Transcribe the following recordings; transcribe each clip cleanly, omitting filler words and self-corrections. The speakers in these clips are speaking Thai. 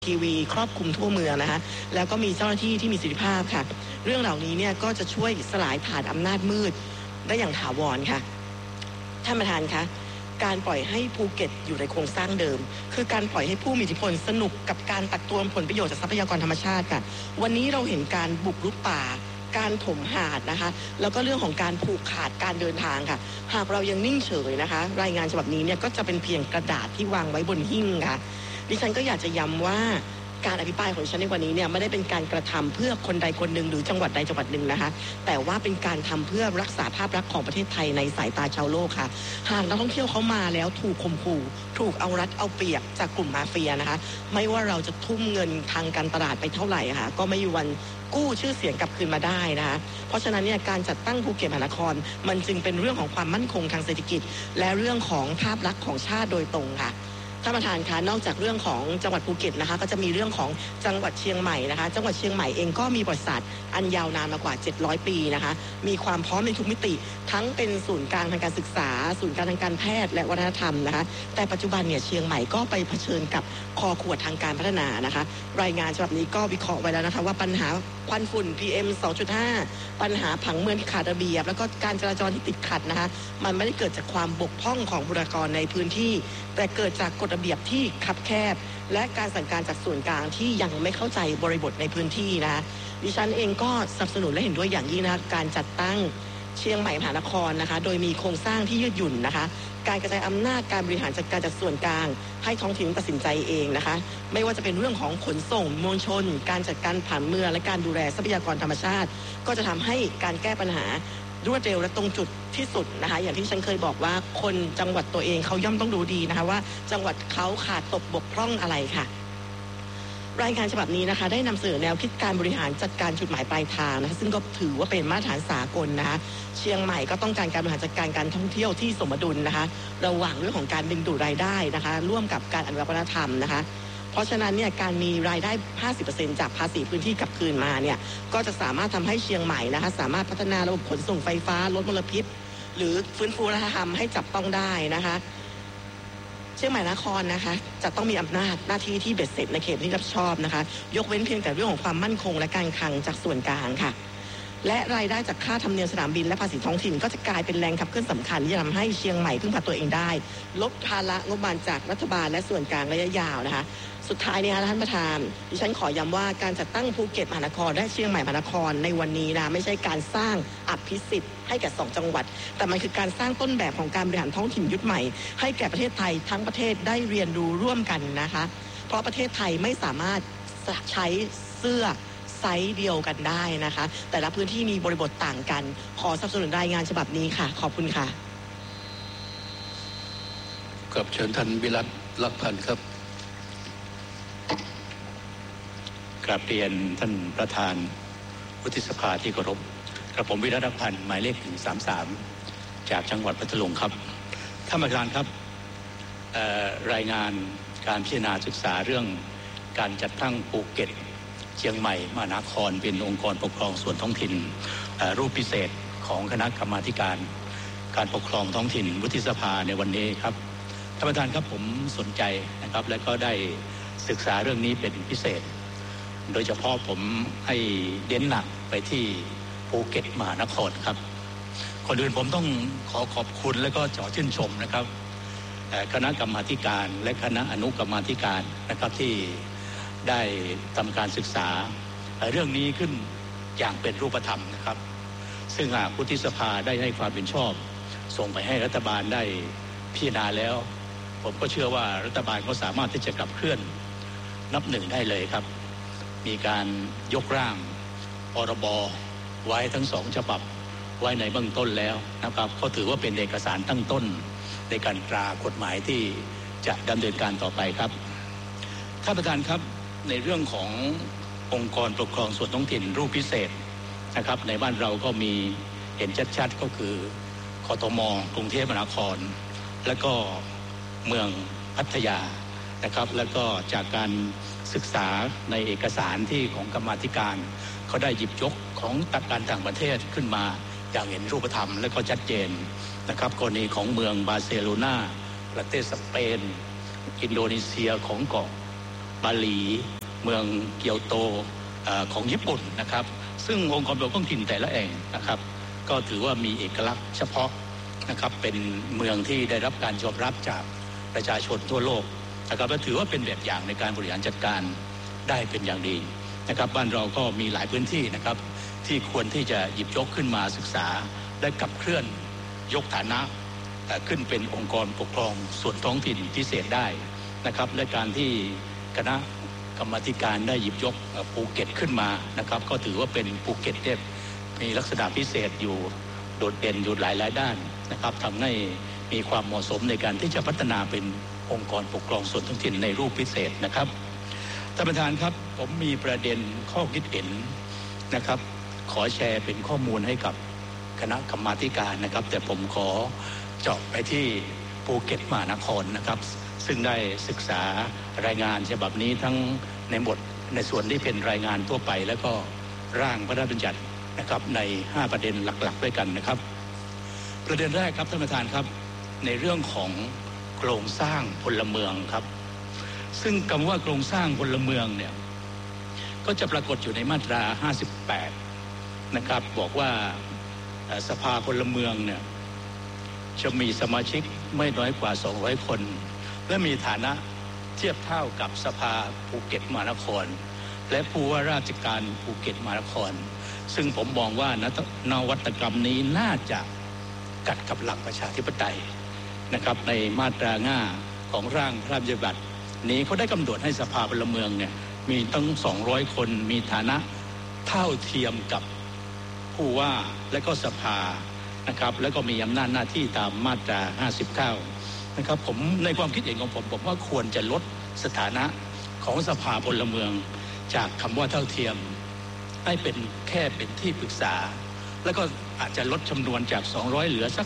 ทีวีครอบคลุมทั่วเมืองนะคะแล้วก็มีเจ้าหน้าที่ที่มีประสิทธิภาพค่ะเรื่องเหล่านี้เนี่ยก็จะช่วยสลายผ่านอำนาจมืดได้อย่างถาวรค่ะท่านประธานคะการปล่อยให้ภูเก็ตอยู่ในโครงสร้างเดิมคือการปล่อยให้ผู้มีอิทธิพลสนุกกับการตักตวงผลประโยชน์จากทรัพยากรธรรมชาติค่ะวันนี้เราเห็นการบุกรุกป่าการถมหาดนะคะแล้วก็เรื่องของการผูกขาดการเดินทางค่ะหากเรายังนิ่งเฉยนะคะรายงานฉบับนี้เนี่ยก็จะเป็นเพียงกระดาษที่วางไว้บนหิ้งค่ะดิฉันก็อยากจะย้ำว่าการอภิปรายของฉันในวันนี้เนี่ยไม่ได้เป็นการกระทำเพื่อคนใดคนหนึ่งหรือจังหวัดใดจังหวัดหนึ่งนะคะแต่ว่าเป็นการทำเพื่อรักษาภาพลักษณ์ของประเทศไทยในสายตาชาวโลกค่ะหากนักท่องเที่ยวเขามาแล้วถูกข่มขู่ถูกเอารัดเอาเปรียบจากกลุ่มมาเฟียนะคะไม่ว่าเราจะทุ่มเงินทางการตลาดไปเท่าไหร่ค่ะก็ไม่มีวันกู้ชื่อเสียงกลับคืนมาได้นะคะเพราะฉะนั้นเนี่ยการจัดตั้งภูเก็ตมหานครมันจึงเป็นเรื่องของความมั่นคงทางเศรษฐกิจและเรื่องของภาพลักษณ์ของชาติโดยตรงค่ะท่านประธานคะนอกจากเรื่องของจังหวัดภูเก็ตนะคะก็จะมีเรื่องของจังหวัดเชียงใหม่นะคะจังหวัดเชียงใหม่เองก็มีประวัติศาสตร์อันยาวนานมากว่า700ปีนะคะมีความพร้อมในทุกมิติทั้งเป็นศูนย์กลางทางการศึกษาศูนย์กลางทางการแพทย์และวัฒนธรรมนะคะแต่ปัจจุบันเนี่ยเชียงใหม่ก็ไปเผชิญกับคอขวดทางการพัฒนานะคะรายงานฉบับนี้ก็วิเคราะห์ไว้แล้วนะคะว่าปัญหาควันฝุ่น PM 2.5 ปัญหาผังเมืองที่ขาดระเบียบแล้วก็การจราจรที่ติดขัดนะคะมันไม่ได้เกิดจากความบกพร่องของบุคลากรในพื้นที่แต่เกิดจากกฎระเบียบที่คับแคบและการสั่งการจากส่วนกลางที่ยังไม่เข้าใจบริบทในพื้นที่นะคะดิฉันเองก็สนับสนุนและเห็นด้วยอย่างยิ่งนะคะการจัดตั้งเชียงใหม่มหานครนะคะโดยมีโครงสร้างที่ยืดหยุ่นนะคะการกระจายอำนาจการบริหารจัดการจากส่วนกลางให้ท้องถิ่นตัดสินใจเองนะคะไม่ว่าจะเป็นเรื่องของขนส่งมวลชนการจัดการผังเมืองและการดูแลทรัพยากรธรรมชาติก็จะทำให้การแก้ปัญหารวดเร็วและตรงจุดที่สุดนะคะอย่างที่ฉันเคยบอกว่าคนจังหวัดตัวเองเขาย่อมต้องรู้ดีนะคะว่าจังหวัดเขาขาดตกบกพร่องอะไรค่ะรายงานฉบับนี้นะคะได้นำเสนอแนวคิดการบริหารจัดการจุดหมายปลายทางนะคะซึ่งก็ถือว่าเป็นมาตรฐานสากลนะคะเชียงใหม่ก็ต้องการการบริหารจัดการการท่องเที่ยวที่สมดุลนะคะระหว่างเรื่องของการดึงดูดรายได้นะคะร่วมกับการอนุรักษ์วัฒนธรรมนะคะเพราะฉะนั้นเนี่ยการมีรายได้ 50% จากภาษีพื้นที่กลับคืนมาเนี่ยก็จะสามารถทำให้เชียงใหม่นะคะสามารถพัฒนาระบบขนส่งไฟฟ้าลดมลพิษหรือฟื้นฟูวัฒนธรรมให้จับต้องได้นะคะเชียงใหม่นครนะคะจะต้องมีอำนาจหน้าที่ที่เบ็ดเสร็จในเขตที่รับผิดชอบนะคะยกเว้นเพียงแต่เรื่องของความมั่นคงและการคลังจากส่วนกลางค่ะและรายได้จากค่าธรรมเนียมสนามบินและภาษีท้องถิ่นก็จะกลายเป็นแรงขับเคลื่อนสำคัญที่จะทำให้เชียงใหม่พึ่งพาตัวเองได้ลดภาระงบประมาณจากรัฐบาลและส่วนกลางระยะยาวนะคะสุดท้ายเนี่ยท่านประธานดิฉันขอย้ำว่าการจัดตั้งภูเก็ตมหานครและเชียงใหม่มหานครในวันนี้นะไม่ใช่การสร้างอภิสิทธิ์ให้แก่2จังหวัดแต่มันคือการสร้างต้นแบบของการบริหารท้องถิ่นยุคใหม่ให้แก่ประเทศไทยทั้งประเทศได้เรียนรู้ร่วมกันนะคะเพราะประเทศไทยไม่สามารถใช้เสื้อไซส์เดียวกันได้นะคะแต่ละพื้นที่มีบริบทต่างกันขอสนับสนุนรายงานฉบับนี้ค่ะขอบคุณค่ะกับเชิญท่านวิรัต ลักษณ์พันธ์ครับกราบเรียนท่านประธานวุฒิสภาที่เคารพกระผมวิรัต ลักษณ์พันธ์หมายเลข133จากจังหวัดพัทลุงครับท่านประธานครับรายงานการพิจารณาศึกษาเรื่องการจัดตั้งภูเก็ตเชียงใหม่มหานครเป็นองค์กรปกครองส่วนท้องถิ่นรูปพิเศษของคณะกรรมาธิการการปกครองท้องถิ่นวุฒิสภาในวันนี้ครับท่านประธานครับผมสนใจนะครับและก็ได้ศึกษาเรื่องนี้เป็นพิเศษโดยเฉพาะผมให้เน้นหนักไปที่ภูเก็ตมหานครครับคนอื่นผมต้องขอบคุณและก็ชื่นชมนะครับคณะกรรมาธิการและคณะอนุกรรมาธิการนะครับที่ได้ทำการศึกษาเรื่องนี้ขึ้นอย่างเป็นรูปธรรมนะครับซึ่งหากวุฒิสภาได้ให้ความเห็นชอบส่งไปให้รัฐบาลได้พิจารณาแล้วผมก็เชื่อว่ารัฐบาลก็สามารถที่จะขับเคลื่อนนับหนึ่งได้เลยครับมีการยกร่างพรบไว้ทั้ง2ฉบับไว้ในเบื้องต้นแล้วนะครับก็ถือว่าเป็นเอกสารตั้งต้นในการตรากฎหมายที่จะดำเนินการต่อไปครับท่านประธานครับในเรื่องขององค์กรปกครองส่วนท้องถิ่นรูปพิเศษนะครับในบ้านเราก็มีเห็นชัดๆก็คือกทม.กรุงเทพมหานครและก็เมืองพัทยานะครับแล้วก็จากการศึกษาในเอกสารที่ของกรรมาธิการเขาได้หยิบยกของการต่างประเทศขึ้นมาอย่างเห็นรูปธรรมและก็ชัดเจนนะครับกรณีของเมืองบาร์เซโลนาประเทศสเปนอินโดนีเซียของเกาะบาหลีเมืองเกียวโตของญี่ปุ่นนะครับซึ่งองค์กรปกครองท้องถิ่นแต่ละแห่งนะครับก็ถือว่ามีเอกลักษณ์เฉพาะนะครับเป็นเมืองที่ได้รับการยอมรับจากประชาชนทั่วโลกนะครับและถือว่าเป็นแบบอย่างในการบริหารจัดการได้เป็นอย่างดีนะครับบ้านเราก็มีหลายพื้นที่นะครับที่ควรที่จะหยิบยกขึ้นมาศึกษาและขับเคลื่อนยกฐานะขึ้นเป็นองค์กรปกครองส่วนท้องถิ่นพิเศษได้นะครับและการที่คณะกรรมาธิการได้หยิบยกภูเก็ตขึ้นมานะครับก็ถือว่าเป็นภูเก็ตที่มีลักษณะพิเศษอยู่โดดเด่นอยู่หลายด้านนะครับทำให้มีความเหมาะสมในการที่จะพัฒนาเป็นองค์กรปกครองส่วนท้องถิ่นในรูปพิเศษนะครับท่านประธานครับผมมีประเด็นข้อคิดเห็นนะครับขอแชร์เป็นข้อมูลให้กับคณะกรรมาธิการนะครับแต่ผมขอเจาะไปที่ภูเก็ตมหานครนะครับซึ่งได้ศึกษารายงานฉบับนี้ทั้งในส่วนที่เป็นรายงานทั่วไปแล้วก็ร่างพระราชบัญญัตินะครับใน5ประเด็นหลักๆด้วยกันนะครับประเด็นแรกครับท่านประธานครับในเรื่องของโครงสร้างพลเมืองครับซึ่งคำว่าโครงสร้างพลเมืองเนี่ยก็จะปรากฏอยู่ในมาตรา58นะครับบอกว่าสภาพลเมืองเนี่ยจะมีสมาชิกไม่น้อยกว่า200คนและมีฐานะเทียบเท่ากับสภาภูเก็ตมหานครและผู้ว่าราชการภูเก็ตมหานครซึ่งผมมองว่านวัตกรรมนี้น่าจะขัดกับหลักประชาธิปไตยนะครับในมาตราง่าของร่างพระราชบัญญัตินี้เขาได้กำหนดให้สภาพลเมืองเนี่ยมีตั้ง200คนมีฐานะเท่าเทียมกับผู้ว่าและก็สภานะครับแล้วก็มีอำนาจหน้าที่ตามมาตรา59นะครับผมในความคิดเห็นของผมว่าควรจะลดสถานะของสภาพลเมืองจากคำว่าเท่าเทียมให้เป็นแค่เป็นที่ปรึกษาแล้วก็อาจจะลดจำนวนจาก200เหลือสัก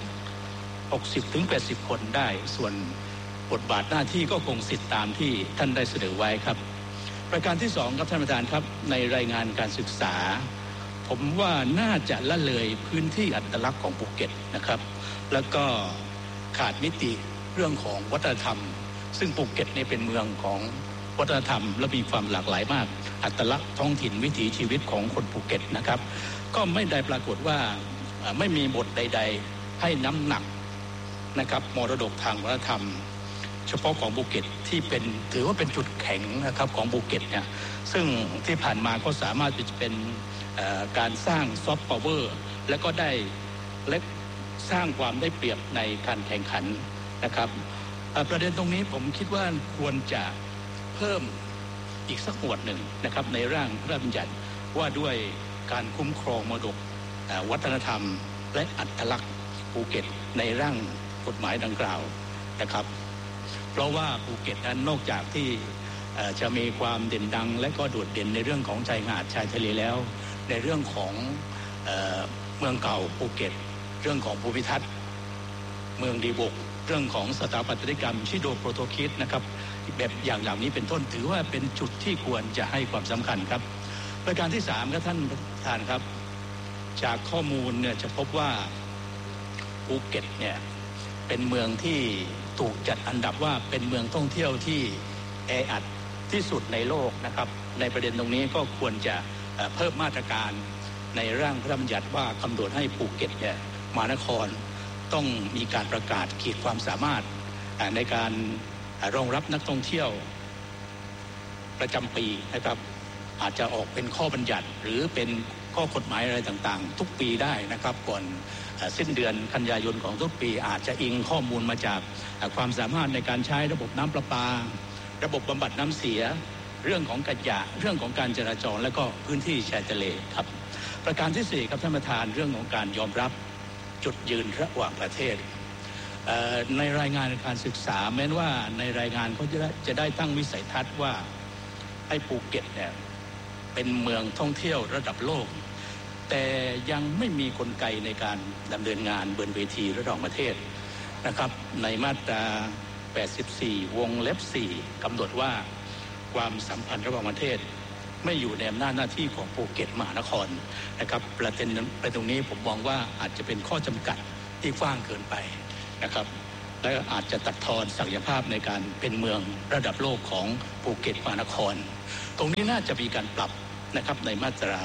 60-80 คนได้ส่วนบทบาทหน้าที่ก็คงสิทธิตามที่ท่านได้เสนอไว้ครับประการที่2ครับท่านประธานครับในรายงานการศึกษาผมว่าน่าจะละเลยพื้นที่อัตลักษณ์ของภูเก็ตนะครับแล้วก็ขาดมิติเรื่องของวัฒนธรรมซึ่งภูเก็ตเนี่ยเป็นเมืองของวัฒนธรรมและมีความหลากหลายมากอัตลักษณ์ท้องถิ่นวิถีชีวิตของคนภูเก็ตนะครับก็ไม่ได้ปรากฏว่าไม่มีบทใดๆให้น้ำหนักนะครับมรดกทางวัฒนธรรมเฉพาะของภูเก็ตที่ถือว่าเป็นจุดแข็งนะครับของภูเก็ตเนี่ยซึ่งที่ผ่านมาก็สามารถจะเป็นการสร้างซอฟต์พาวเวอร์และก็ได้สร้างความได้เปรียบในการแข่งขันนะครับประเด็นตรงนี้ผมคิดว่าควรจะเพิ่มอีกสักหมวดหนึ่งนะครับในร่างพระราชบัญญัติว่าด้วยการคุ้มครองมรดกวัฒนธรรมและอัตลักษณ์ภูเก็ตในร่างกฎหมายดังกล่าวนะครับเพราะว่าภูเก็ตนั้นนอกจากที่จะมีความเด่นดังและก็โดดเด่นในเรื่องของชายหาดชายทะเลแล้วในเรื่องของเมืองเก่าภูเก็ตเรื่องของภูมิทัศน์เมืองดีบุกเรื่องของสถาปัตยกรรมชิโดโปรโตคิดนะครับแบบอย่างเหล่านี้เป็นต้นถือว่าเป็นจุดที่ควรจะให้ความสำคัญครับประการที่3ครับท่านประธานครับจากข้อมูลเนี่ยจะพบว่าภูเก็ตเนี่ยเป็นเมืองที่ถูกจัดอันดับว่าเป็นเมืองท่องเที่ยวที่แออัดที่สุดในโลกนะครับในประเด็นตรงนี้ก็ควรจะเพิ่มมาตรการในร่างพระราชบัญญัติว่ากำหนดให้ภูเก็ตเนี่ยมหานครต้องมีการประกาศขีดความสามารถในการรองรับนักท่องเที่ยวประจำปีนะครับอาจจะออกเป็นข้อบัญญัติหรือเป็นข้อกฎหมายอะไรต่างๆทุกปีได้นะครับก่อนสิ้นเดือนกันยายนของทุกปีอาจจะอิงข้อมูลมาจากความสามารถในการใช้ระบบน้ำประปาระบบบำบัดน้ำเสียเรื่องของขยะเรื่องของการจราจรและก็พื้นที่ชายทะเลครับประการที่4ครับท่านประธานเรื่องของการยอมรับจุดยืนระหว่างประเทศในรายงานการศึกษาแม้ว่าในรายงานเขาจะได้ตั้งวิสัยทัศน์ว่าให้ภูเก็ตเนี่ยเป็นเมืองท่องเที่ยวระดับโลกแต่ยังไม่มีกลไกในการดำเนินงานบนเวทีระดับประเทศนะครับในมาตรา84วงเล็บ4กำหนดว่าความสัมพันธ์ระหว่างประเทศไม่อยู่ในอำนาจหน้าที่ของภูเก็ตมหานครนะครับประเด็นตรงนี้ผมมองว่าอาจจะเป็นข้อจำกัดที่กว้างเกินไปนะครับและอาจจะตัดทอนศักยภาพในการเป็นเมืองระดับโลกของภูเก็ตมหานครตรงนี้น่าจะมีการปรับนะครับในมาตรา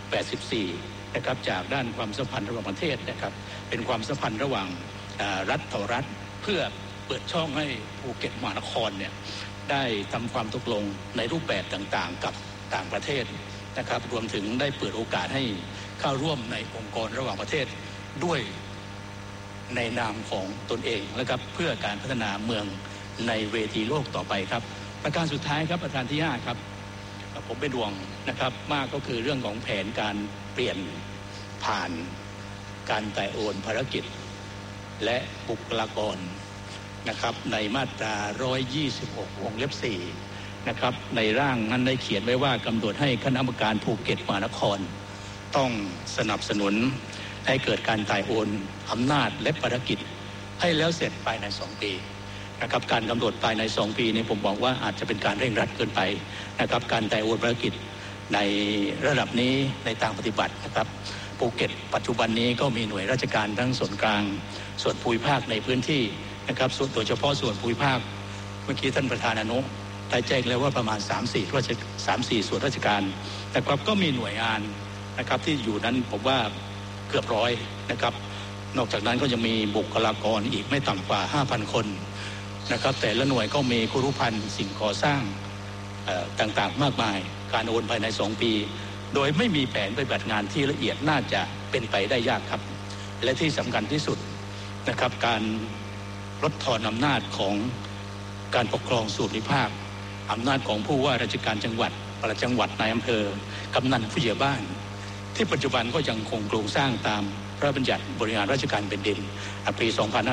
84 นะครับจากด้านความสัมพันธ์ระหว่างประเทศนะครับเป็นความสัมพันธ์ระหว่างรัฐต่อรัฐเพื่อเปิดช่องให้ภูเก็ตมหานครเนี่ยได้ทำความตกลงในรูปแบบต่างๆกับต่างประเทศนะครับรวมถึงได้เปิดโอกาสให้เข้าร่วมในองค์กรระหว่างประเทศด้วยในนามของตนเองนะครับเพื่อการพัฒนาเมืองในเวทีโลกต่อไปครับประการสุดท้ายครับประการที่5ครับผมเป็นห่วงนะครับมากก็คือเรื่องของแผนการเปลี่ยนผ่านการถ่ายโอนภารกิจและบุคลากรนะครับในมาตรา126 วงเล็บ 4นะครับในร่างนั้นได้เขียนไว้ว่ากำหนดให้คณะกรรมการภูเก็ตมหานครต้องสนับสนุนให้เกิดการถ่ายโอนอำนาจและภารกิจให้แล้วเสร็จภายใน2 ปีนะครับการกำหนดภายใน2 ปีนี้ผมบอกว่าอาจจะเป็นการเร่งรัดเกินไปนะครับการถ่ายโอนภารกิจในระดับนี้ในทางปฏิบัตินะครับภูเก็ตปัจจุบันนี้ก็มีหน่วยราชการทั้งส่วนกลางส่วนภูมิภาคในพื้นที่นะครับโดยเฉพาะส่วนภูมิภาคเมื่อกี้ท่านประธานอนุได้แจ้งแล้วว่าประมาณ 3-4 ส่วนราชการนะครับก็มีหน่วยงานนะครับที่อยู่นั้นผมว่าเกือบร้อยนะครับนอกจากนั้นก็ยังมีบุคลากรอีกไม่ต่ำกว่า 5,000 คนนะครับแต่ละหน่วยก็มีครุภัณฑ์สิ่งก่อสร้างต่างๆมากมายการโอนภายใน2 ปีโดยไม่มีแผนปฏิบัติงานที่ละเอียดน่าจะเป็นไปได้ยากครับและที่สำคัญที่สุดนะครับการลดทอนอำนาจของการปกครองส่วนภูมิภาคอำนาจของผู้ว่าราชการจังหวัดปลัดจังหวัดนายอำเภอกำนันผู้ใหญ่บ้านที่ปัจจุบันก็ยังคงโครงสร้างตามพระราชบัญญัติบริหารราชการแผ่นดินปี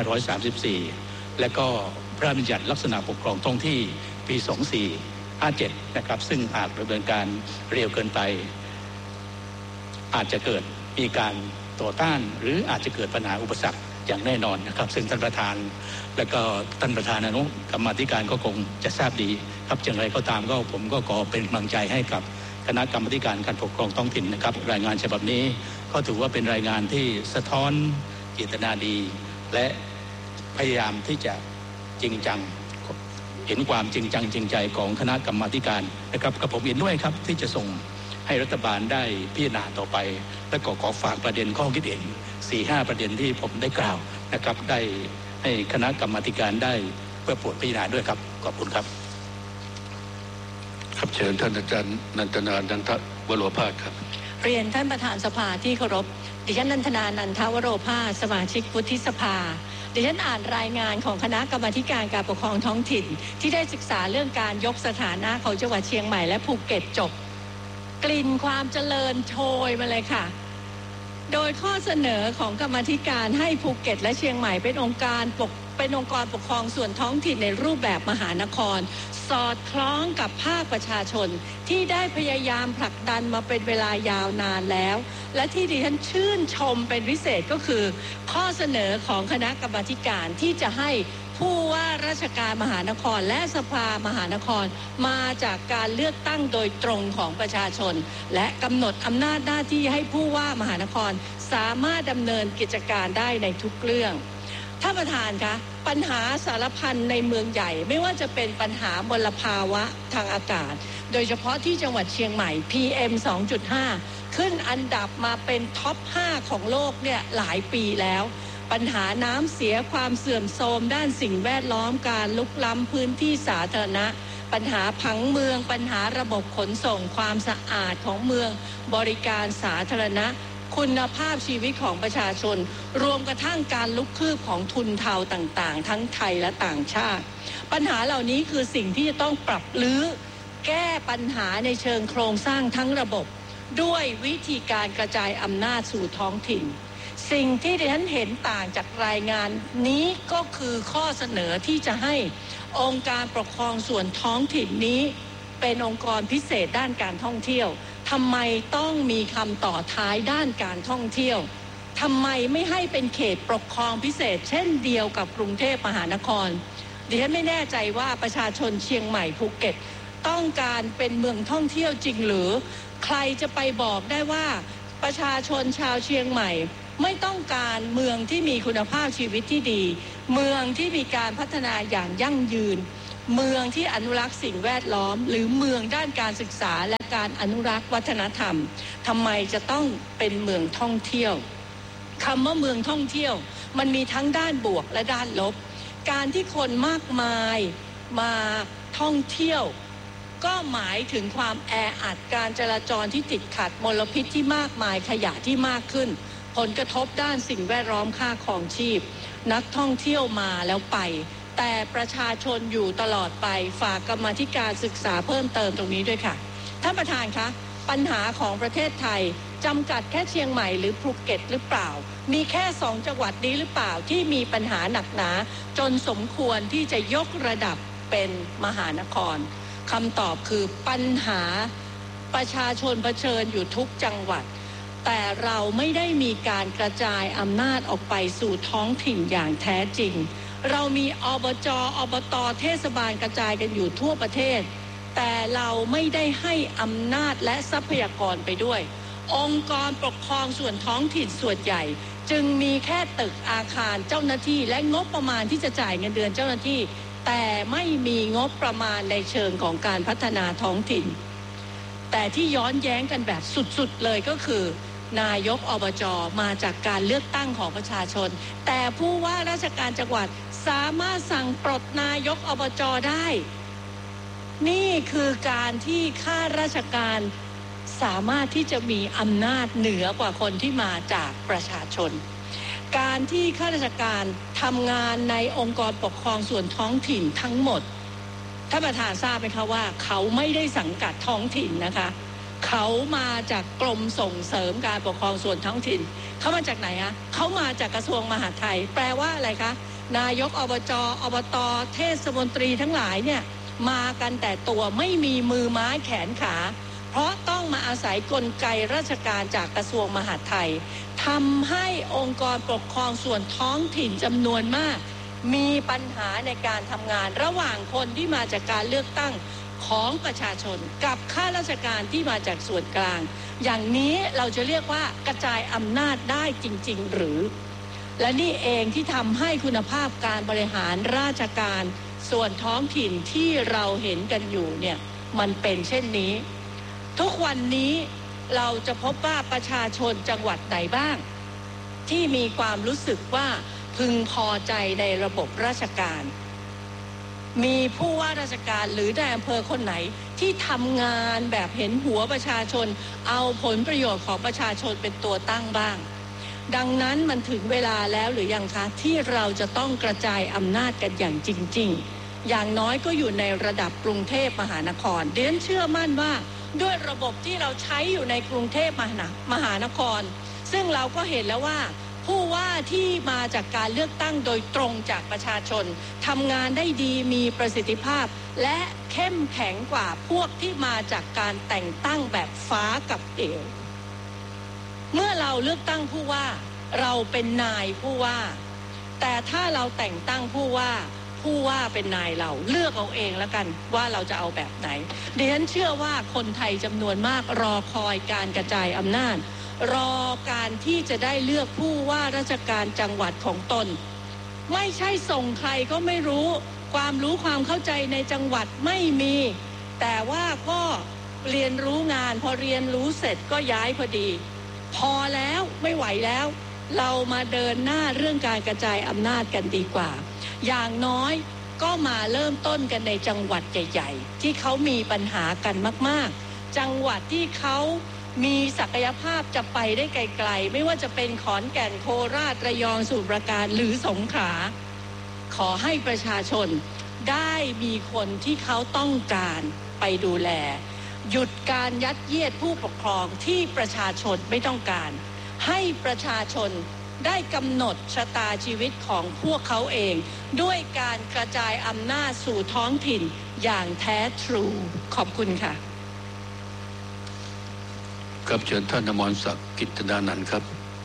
2534 และก็พระราชบัญญัติลักษณะปกครองท้องที่ปี 2457 นะครับซึ่งอาจดำเนินการเร็วเกินไปอาจจะเกิดมีการต่อต้านหรืออาจจะเกิดปัญหาอุปสรรคอย่างแน่นอนนะครับซึ่งท่านประธานและก็ท่านประธานอนุกรรมาธิการก็คงจะทราบดีครับอย่างไรก็ตามก็ผมก็ขอเป็นกำลังใจให้กับคณะกรรมาธิการการปกครองท้องถิ่นนะครับรายงานฉบับนี้ก็ถือว่าเป็นรายงานที่สะท้อนเจตนาดีและพยายามที่จะจริงจังเห็นความจริงจังจริงใจของคณะกรรมาธิการนะครับกับผมเห็นด้วยครับที่จะส่งให้รัฐบาลได้พิจารณาต่อไปและก็ขอฝากประเด็นข้อคิดเห็น 4-5 ประเด็นที่ผมได้กล่าวนะครับได้ให้คณะกรรมาธิการได้เพื่อโปรดพิจารณาด้วยครับขอบคุณครับครับเชิญท่านอาจารย์นันทนานันทวโรภาสครับเรียนท่านประธานสภาที่เคารพดิฉันนันทนานันทวโรภาสสมาชิกวุฒิสภาดิฉันอ่านรายงานของคณะกรรมาธิการการปกครองท้องถิ่นที่ได้ศึกษาเรื่องการยกสถานะของจังหวัดเชียงใหม่และภูเก็ตจบกลิ่นความเจริญโชยมาเลยค่ะโดยข้อเสนอของกรรมาธิการให้ภูเก็ตและเชียงใหม่เป็นองค์กรปกครองส่วนท้องถิ่นในรูปแบบมหานครสอดคล้องกับภาคประชาชนที่ได้พยายามผลักดันมาเป็นเวลายาวนานแล้วและที่ดิฉันชื่นชมเป็นพิเศษก็คือข้อเสนอของคณะกรรมาธิการที่จะให้ผู้ว่าราชการมหานครและสภามหานครมาจากการเลือกตั้งโดยตรงของประชาชนและกำหนดอำนาจหน้าที่ให้ผู้ว่ามหานครสามารถดำเนินกิจการได้ในทุกเรื่องท่านประธานคะปัญหาสารพันในเมืองใหญ่ไม่ว่าจะเป็นปัญหามลภาวะทางอากาศโดยเฉพาะที่จังหวัดเชียงใหม่ PM 2.5 ขึ้นอันดับมาเป็นท็อป 5 ของโลกเนี่ยหลายปีแล้วปัญหาน้ำเสียความเสื่อมโทรมด้านสิ่งแวดล้อมการลุกล้ำพื้นที่สาธารณะปัญหาผังเมืองปัญหาระบบขนส่งความสะอาดของเมืองบริการสาธารณะคุณภาพชีวิตของประชาชนรวมกระทั่งการลุกคืบของทุนเทาต่างๆทั้งไทยและต่างชาติปัญหาเหล่านี้คือสิ่งที่จะต้องปรับรื้อแก้ปัญหาในเชิงโครงสร้างทั้งระบบด้วยวิธีการกระจายอำนาจสู่ท้องถิ่นสิ่งที่ดิฉันเห็นต่างจากรายงานนี้ก็คือข้อเสนอที่จะให้องค์การปกครองส่วนท้องถิ่นนี้เป็นองค์กรพิเศษด้านการท่องเที่ยวทำไมต้องมีคำต่อท้ายด้านการท่องเที่ยวทำไมไม่ให้เป็นเขตปกครองพิเศษเช่นเดียวกับกรุงเทพมหานครดิฉันไม่แน่ใจว่าประชาชนเชียงใหม่ภูเก็ตต้องการเป็นเมืองท่องเที่ยวจริงหรือใครจะไปบอกได้ว่าประชาชนชาวเชียงใหม่ไม่ต้องการเมืองที่มีคุณภาพชีวิตที่ดีเมืองที่มีการพัฒนาอย่างยั่งยืนเมืองที่อนุรักษ์สิ่งแวดล้อมหรือเมืองด้านการศึกษาและการอนุรักษ์วัฒนธรรมทำไมจะต้องเป็นเมืองท่องเที่ยวคำว่าเมืองท่องเที่ยวมันมีทั้งด้านบวกและด้านลบการที่คนมากมายมาท่องเที่ยวก็หมายถึงความแออัดการจราจรที่ติดขัดมลพิษที่มากมายขยะที่มากขึ้นผลกระทบด้านสิ่งแวดล้อมค่าครองชีพนักท่องเที่ยวมาแล้วไปแต่ประชาชนอยู่ตลอดไปฝากกรรมาธิการศึกษาเพิ่มเติมตรงนี้ด้วยค่ะท่านประธานคะปัญหาของประเทศไทยจำกัดแค่เชียงใหม่หรือภูเก็ตหรือเปล่ามีแค่2จังหวัดนี้หรือเปล่าที่มีปัญหาหนักหนาจนสมควรที่จะยกระดับเป็นมหานครคำตอบคือปัญหาประชาชนเผชิญอยู่ทุกจังหวัดแต่เราไม่ได้มีการกระจายอำนาจออกไปสู่ท้องถิ่นอย่างแท้จริงเรามีอบจ.อบต.เทศบาลกระจายกันอยู่ทั่วประเทศแต่เราไม่ได้ให้อำนาจและทรัพยากรไปด้วยองค์กรปกครองส่วนท้องถิ่นส่วนใหญ่จึงมีแค่ตึกอาคารเจ้าหน้าที่และงบประมาณที่จะจ่ายเงินเดือนเจ้าหน้าที่แต่ไม่มีงบประมาณในเชิงของการพัฒนาท้องถิ่นแต่ที่ย้อนแย้งกันแบบสุดๆเลยก็คือนายกอบจ.มาจากการเลือกตั้งของประชาชนแต่ผู้ว่าราชการจังหวัดสามารถสั่งปลดนายกอบจ.ได้นี่คือการที่ข้าราชการสามารถที่จะมีอำนาจเหนือกว่าคนที่มาจากประชาชนการที่ข้าราชการทำงานในองค์กรปกครองส่วนท้องถิ่นทั้งหมดท่านประธานทราบไหมคะว่าเขาไม่ได้สังกัดท้องถิ่นนะคะเขามาจากกรมส่งเสริมการปกครองส่วนท้องถิ่นเขามาจากไหนอะเขามาจากกระทรวงมหาดไทยแปลว่าอะไรคะนายกอบจ.อบต.เทศมนตรีทั้งหลายเนี่ยมากันแต่ตัวไม่มีมือไม้แขนขาเพราะต้องมาอาศัยกลไกราชการจากกระทรวงมหาดไทยทำให้องค์กรปกครองส่วนท้องถิ่นจำนวนมากมีปัญหาในการทำงานระหว่างคนที่มาจากการเลือกตั้งของประชาชนกับข้าราชการที่มาจากส่วนกลางอย่างนี้เราจะเรียกว่ากระจายอำนาจได้จริงๆหรือและนี่เองที่ทำให้คุณภาพการบริหารราชการส่วนท้องถิ่นที่เราเห็นกันอยู่เนี่ยมันเป็นเช่นนี้ทุกวันนี้เราจะพบว่าประชาชนจังหวัดไหนบ้างที่มีความรู้สึกว่าพึงพอใจในระบบราชการมีผู้ว่าราชการหรือนายอำเภอคนไหนที่ทำงานแบบเห็นหัวประชาชนเอาผลประโยชน์ของประชาชนเป็นตัวตั้งบ้างดังนั้นมันถึงเวลาแล้วหรือยังคะที่เราจะต้องกระจายอำนาจกันอย่างจริงๆอย่างน้อยก็อยู่ในระดับกรุงเทพมหานครดิฉันเชื่อมั่นว่าด้วยระบบที่เราใช้อยู่ในกรุงเทพมหานครซึ่งเราก็เห็นแล้วว่าผู้ว่าที่มาจากการเลือกตั้งโดยตรงจากประชาชนทำงานได้ดีมีประสิทธิภาพและเข้มแข็งกว่าพวกที่มาจากการแต่งตั้งแบบฟ้ากับเหวเมื่อเราเลือกตั้งผู้ว่าเราเป็นนายผู้ว่าแต่ถ้าเราแต่งตั้งผู้ว่าเป็นนายเราเลือกเอาเองแล้วกันว่าเราจะเอาแบบไหนดิฉันเชื่อว่าคนไทยจำนวนมากรอคอยการกระจายอำนาจรอการที่จะได้เลือกผู้ว่าราชการจังหวัดของตนไม่ใช่ส่งใครก็ไม่รู้ความรู้ความเข้าใจในจังหวัดไม่มีแต่ว่าก็เรียนรู้งานพอเรียนรู้เสร็จก็ย้ายพอดีพอแล้วไม่ไหวแล้วเรามาเดินหน้าเรื่องการกระจายอำนาจกันดีกว่าอย่างน้อยก็มาเริ่มต้นกันในจังหวัดใหญ่ๆที่เขามีปัญหากันมากๆจังหวัดที่เขามีศักยภาพจะไปได้ไกลๆไม่ว่าจะเป็นขอนแก่นโคราชระยองสมุทรปราการหรือสงขลาขอให้ประชาชนได้มีคนที่เขาต้องการไปดูแลหยุดการยัดเยียดผู้ปกครองที่ประชาชนไม่ต้องการให้ประชาชนได้กำหนดชะตาชีวิตของพวกเขาเองด้วยการกระจายอำนาจสู่ท้องถิ่นอย่างแท้ทรูขอบคุณค่ะครับเชิญท่านอมรศักดิ์กิตตินานันท์ครับ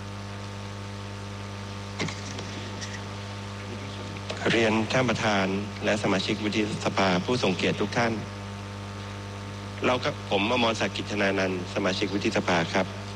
เรียนท่านประธานและสมาชิกวุฒิสภาผู้ทรงเกียรติทุกท่านผมอมรศักดิ์กิตตินานันท์สมาชิกวุฒิสภาครับ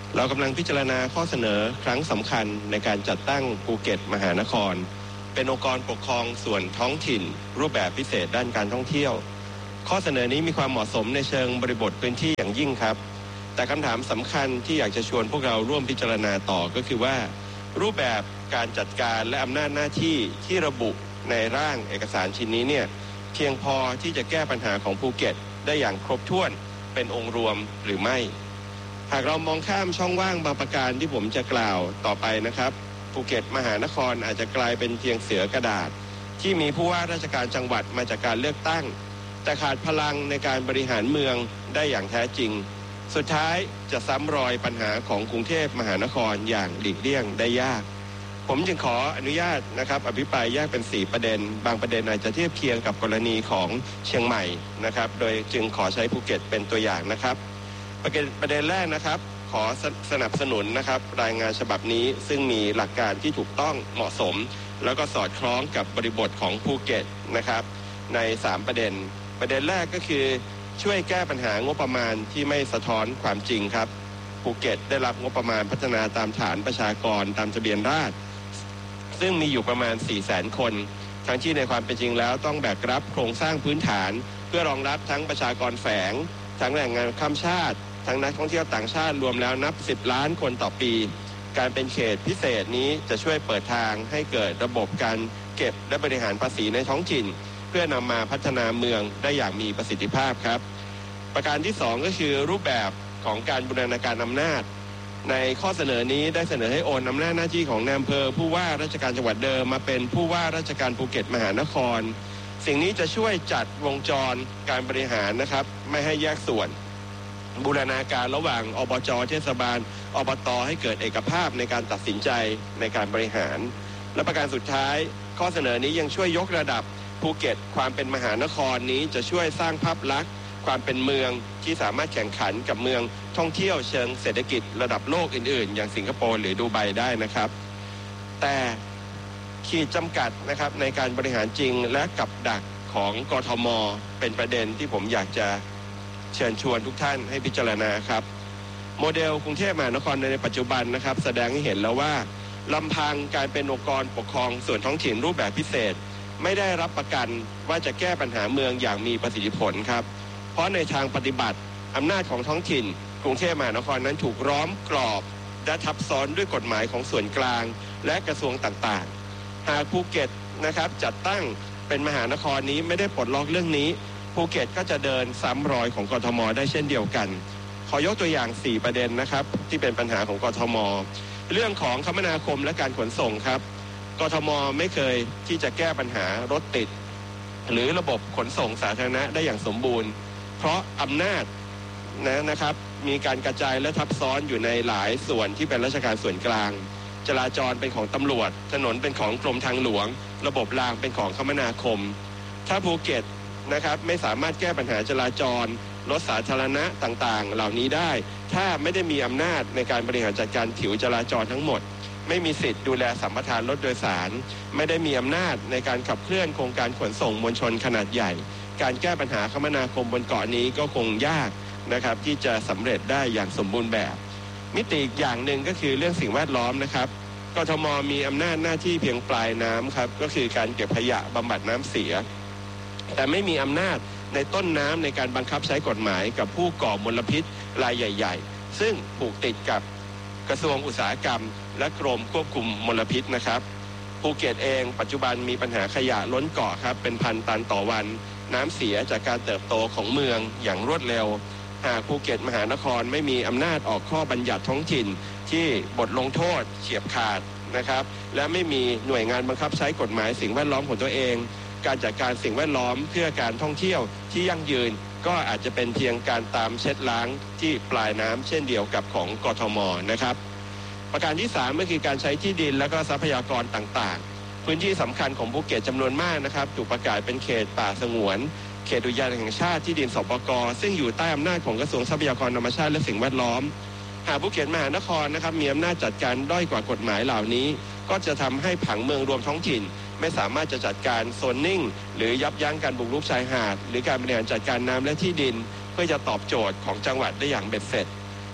เรากำลังพิจารณาข้อเสนอครั้งสำคัญในการจัดตั้งภูเก็ตมหานครเป็นองค์กรปกครองส่วนท้องถิ่นรูปแบบพิเศษด้านการท่องเที่ยวข้อเสนอนี้มีความเหมาะสมในเชิงบริบทพื้นที่อย่างยิ่งครับแต่คำถามสำคัญที่อยากจะชวนพวกเราร่วมพิจารณาต่อก็คือว่ารูปแบบการจัดการและอำนาจหน้าที่ที่ระบุในร่างเอกสารชิ้นนี้เนี่ยเพียงพอที่จะแก้ปัญหาของภูเก็ตได้อย่างครบถ้วนเป็นองค์รวมหรือไม่หากเรามองข้ามช่องว่างบางประการที่ผมจะกล่าวต่อไปนะครับภูเก็ตมหานครอาจจะกลายเป็นเพียงเสือกระดาษที่มีผู้ว่าราชการจังหวัดมาจากการเลือกตั้งแต่ขาดพลังในการบริหารเมืองได้อย่างแท้จริงสุดท้ายจะซ้ำรอยปัญหาของกรุงเทพมหานครอย่างหลีกเลี่ยงได้ยากผมจึงขออนุญาตนะครับอภิปรายแยกเป็น4ประเด็นบางประเด็นอาจจะเทียบเคียงกับกรณีของเชียงใหม่นะครับโดยจึงขอใช้ภูเก็ตเป็นตัวอย่างนะครับประเด็นแรกนะครับขอสนับสนุนนะครับรายงานฉบับนี้ซึ่งมีหลักการที่ถูกต้องเหมาะสมแล้วก็สอดคล้องกับบริบทของภูเก็ตนะครับใน3ประเด็นแรกก็คือช่วยแก้ปัญหางบประมาณที่ไม่สะท้อนความจริงครับภูเก็ตได้รับงบประมาณพัฒนาตามฐานประชากรตามทะเบียนราษฎร์ซึ่งมีอยู่ประมาณ 400,000 คนทั้งที่ในความเป็นจริงแล้วต้องแบกรับโครงสร้างพื้นฐานเพื่อรองรับทั้งประชากรแฝงทั้งแรงงานข้ามชาติทั้งนักท่องเที่ยวต่างชาติรวมแล้วนับ10 ล้านคนต่อปีการเป็นเขตพิเศษนี้จะช่วยเปิดทางให้เกิดระบบการเก็บและบริหารภาษีในท้องถิ่นเพื่อนำมาพัฒนาเมืองได้อย่างมีประสิทธิภาพครับประการที่2ก็คือรูปแบบของการบูรณาการอำนาจในข้อเสนอนี้ได้เสนอให้โอนอำนาจหน้าที่ของนายอำเภอผู้ว่าราชการจังหวัดเดิมมาเป็นผู้ว่าราชการภูเก็ตมหานครสิ่งนี้จะช่วยจัดวงจรการบริหารนะครับไม่ให้แยกส่วนบูรณาการระหว่างอบจ.เทศบาลอบต.ให้เกิดเอกภาพในการตัดสินใจในการบริหารและประการสุดท้ายข้อเสนอนี้ยังช่วยยกระดับภูเก็ตความเป็นมหานครนี้จะช่วยสร้างภาพลักษณ์ความเป็นเมืองที่สามารถแข่งขันกับเมืองท่องเที่ยวเชิงเศรษฐกิจระดับโลกอื่นๆอย่างสิงคโปร์หรือดูไบได้นะครับแต่ขีดจำกัดนะครับในการบริหารจริงและกับดักของกทม.เป็นประเด็นที่ผมอยากจะเชิญชวนทุกท่านให้พิจารณาครับโมเดลกรุงเทพมหานครในปัจจุบันนะครับแสดงให้เห็นแล้วว่าลำพังการเป็นองค์กรปกครองส่วนท้องถิ่นรูปแบบพิเศษไม่ได้รับประกันว่าจะแก้ปัญหาเมืองอย่างมีประสิทธิผลครับเพราะในทางปฏิบัติอำนาจของท้องถิ่นกรุงเทพมหานครนั้นถูกล้อมกรอบและทับซ้อนด้วยกฎหมายของส่วนกลางและกระทรวงต่างๆหากภูเก็ตนะครับจัดตั้งเป็นมหานครนี้ไม่ได้ปลดล็อกเรื่องนี้ภูเก็ตก็จะเดินซ้ำรอยของกทม.ได้เช่นเดียวกันขอยกตัวอย่าง4ประเด็นนะครับที่เป็นปัญหาของกทม.เรื่องของคมนาคมและการขนส่งครับกทม.ไม่เคยที่จะแก้ปัญหารถติดหรือระบบขนส่งสาธารณะได้อย่างสมบูรณ์เพราะอำนาจนะครับมีการกระจายและทับซ้อนอยู่ในหลายส่วนที่เป็นราชการส่วนกลางจราจรเป็นของตำรวจถนนเป็นของกรมทางหลวงระบบรางเป็นของคมนาคมถ้าภูเก็ตนะครับไม่สามารถแก้ปัญหาจราจรรถสาธารณะต่างๆเหล่านี้ได้ถ้าไม่ได้มีอำนาจในการบริหารจัดการผิวจราจรทั้งหมดไม่มีสิทธิ์ดูแลสัมปทานรถโดยสารไม่ได้มีอำนาจในการขับเคลื่อนโครงการขนส่งมวลชนขนาดใหญ่การแก้ปัญหาคมนาคมบนเกาะนี้ก็คงยากนะครับที่จะสำเร็จได้อย่างสมบูรณ์แบบมิติอีกอย่างหนึ่งก็คือเรื่องสิ่งแวดล้อมนะครับกทม.มีอำนาจหน้าที่เพียงปลายน้ำครับก็คือการเก็บขยะบำบัดน้ำเสียแต่ไม่มีอำนาจในต้นน้ำในการบังคับใช้กฎหมายกับผู้ก่อมลพิษรายใหญ่ๆซึ่งผูกติดกับกระทรวงอุตสาหกรรมและกรมควบคุมมลพิษนะครับภูเก็ตเองปัจจุบันมีปัญหาขยะล้นเกาะครับเป็นพันตันต่อวันน้ำเสียจากการเติบโตของเมืองอย่างรวดเร็วหากภูเก็ตมหานครไม่มีอำนาจออกข้อบัญญัติท้องถิ่นที่บทลงโทษเฉียบขาดนะครับและไม่มีหน่วยงานบังคับใช้กฎหมายสิ่งแวดล้อมของตัวเองการจัดการสิ่งแวดล้อมเพื่อการท่องเที่ยวที่ยั่งยืนก็อาจจะเป็นเพียงการตามเช็ดล้างที่ปลายน้ำเช่นเดียวกับของกทม.นะครับประการที่3ก็คือการใช้ที่ดินและก็ทรัพยากรต่างๆพื้นที่สำคัญของภูเก็ตจำนวนมากนะครับถูกประกาศเป็นเขตป่าสงวนเขตอุทยานแห่งชาติที่ดินสปก.ซึ่งอยู่ใต้อำนาจของกระทรวงทรัพยากรธรรมชาติและสิ่งแวดล้อมหากภูเก็ตมหานครนะครับมีอำนาจจัดการด้อยกว่ากฎหมายเหล่านี้ก็จะทำให้ผังเมืองรวมท้องถิ่นไม่สามารถจะจัดการโซนนิ่งหรือยับยั้งการบุกรุกชายหาดหรือการบริหารจัดการน้ำและที่ดินเพื่อจะตอบโจทย์ของจังหวัดได้อย่างเบ็ดเสร็จ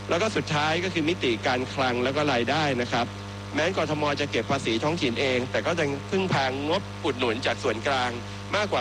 แล้วก็สุดท้ายก็คือมิติการคลังแล้วก็รายได้นะครับแม้กทมจะเก็บภาษีท้องถิ่นเองแต่ก็ยังพึ่งพางบอุดหนุนจากส่วนกลางมากกว่า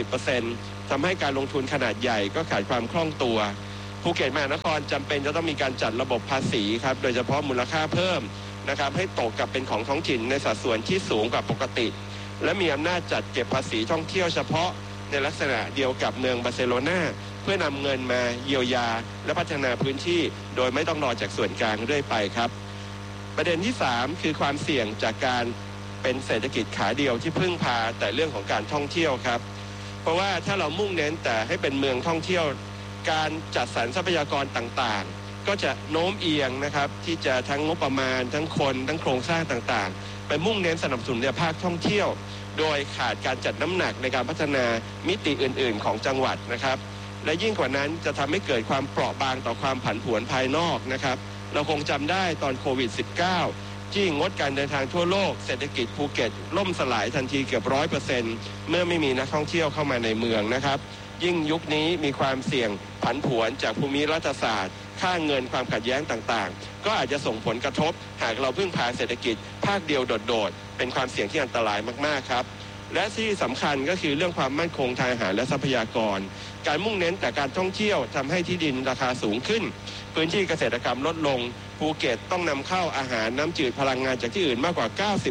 80% ทำให้การลงทุนขนาดใหญ่ก็ขาดความคล่องตัวภูเก็ตมหานครจำเป็นจะต้องมีการจัดระบบภาษีครับโดยเฉพาะมูลค่าเพิ่มนะครับให้ตกกับเป็นของท้องถิ่นในสัดส่วนที่สูงกว่าปกติและมีอำนาจจัดเก็บภาษีท่องเที่ยวเฉพาะในลักษณะเดียวกับเมืองบาร์เซโลนาเพื่อนำเงินมาเยียวยาและพัฒนาพื้นที่โดยไม่ต้องรอจากส่วนกลางเรื่อยไปครับประเด็นที่3คือความเสี่ยงจากการเป็นเศรษฐกิจขาเดียวที่พึ่งพาแต่เรื่องของการท่องเที่ยวครับเพราะว่าถ้าเรามุ่งเน้นแต่ให้เป็นเมืองท่องเที่ยวการจัดสรรทรัพยากรต่างๆก็จะโน้มเอียงนะครับที่จะทั้งงบประมาณทั้งคนทั้งโครงสร้างต่างๆไปมุ่งเน้นสนับสนุนในภาคท่องเที่ยวโดยขาดการจัดน้ำหนักในการพัฒนามิติอื่นๆของจังหวัดนะครับและยิ่งกว่านั้นจะทำให้เกิดความเปราะบางต่อความผันผวนภายนอกนะครับเราคงจำได้ตอนโควิด -19 ที่งดการเดินทางทั่วโลกเศรษฐกิจภูเก็ตล่มสลายทันทีเกือบ 100% เมื่อไม่มีนักท่องเที่ยวเข้ามาในเมืองนะครับยิ่งยุคนี้มีความเสี่ยงผันผวนจากภูมิรัฐศาสตร์ค่าเงินความขัดแย้งต่างๆก็อาจจะส่งผลกระทบหากเราพึ่งพาเศรษฐกิจภาคเดียวโดดๆเป็นความเสี่ยงที่อันตรายมากๆครับและที่สำคัญก็คือเรื่องความมั่นคงทางอาหารและทรัพยากรการมุ่งเน้นแต่การท่องเที่ยวทำให้ที่ดินราคาสูงขึ้นพื้นที่เกษตรกรรมลดลงภูเก็ตต้องนำเข้าอาหารน้ำจืดพลังงานจากที่อื่นมากกว่า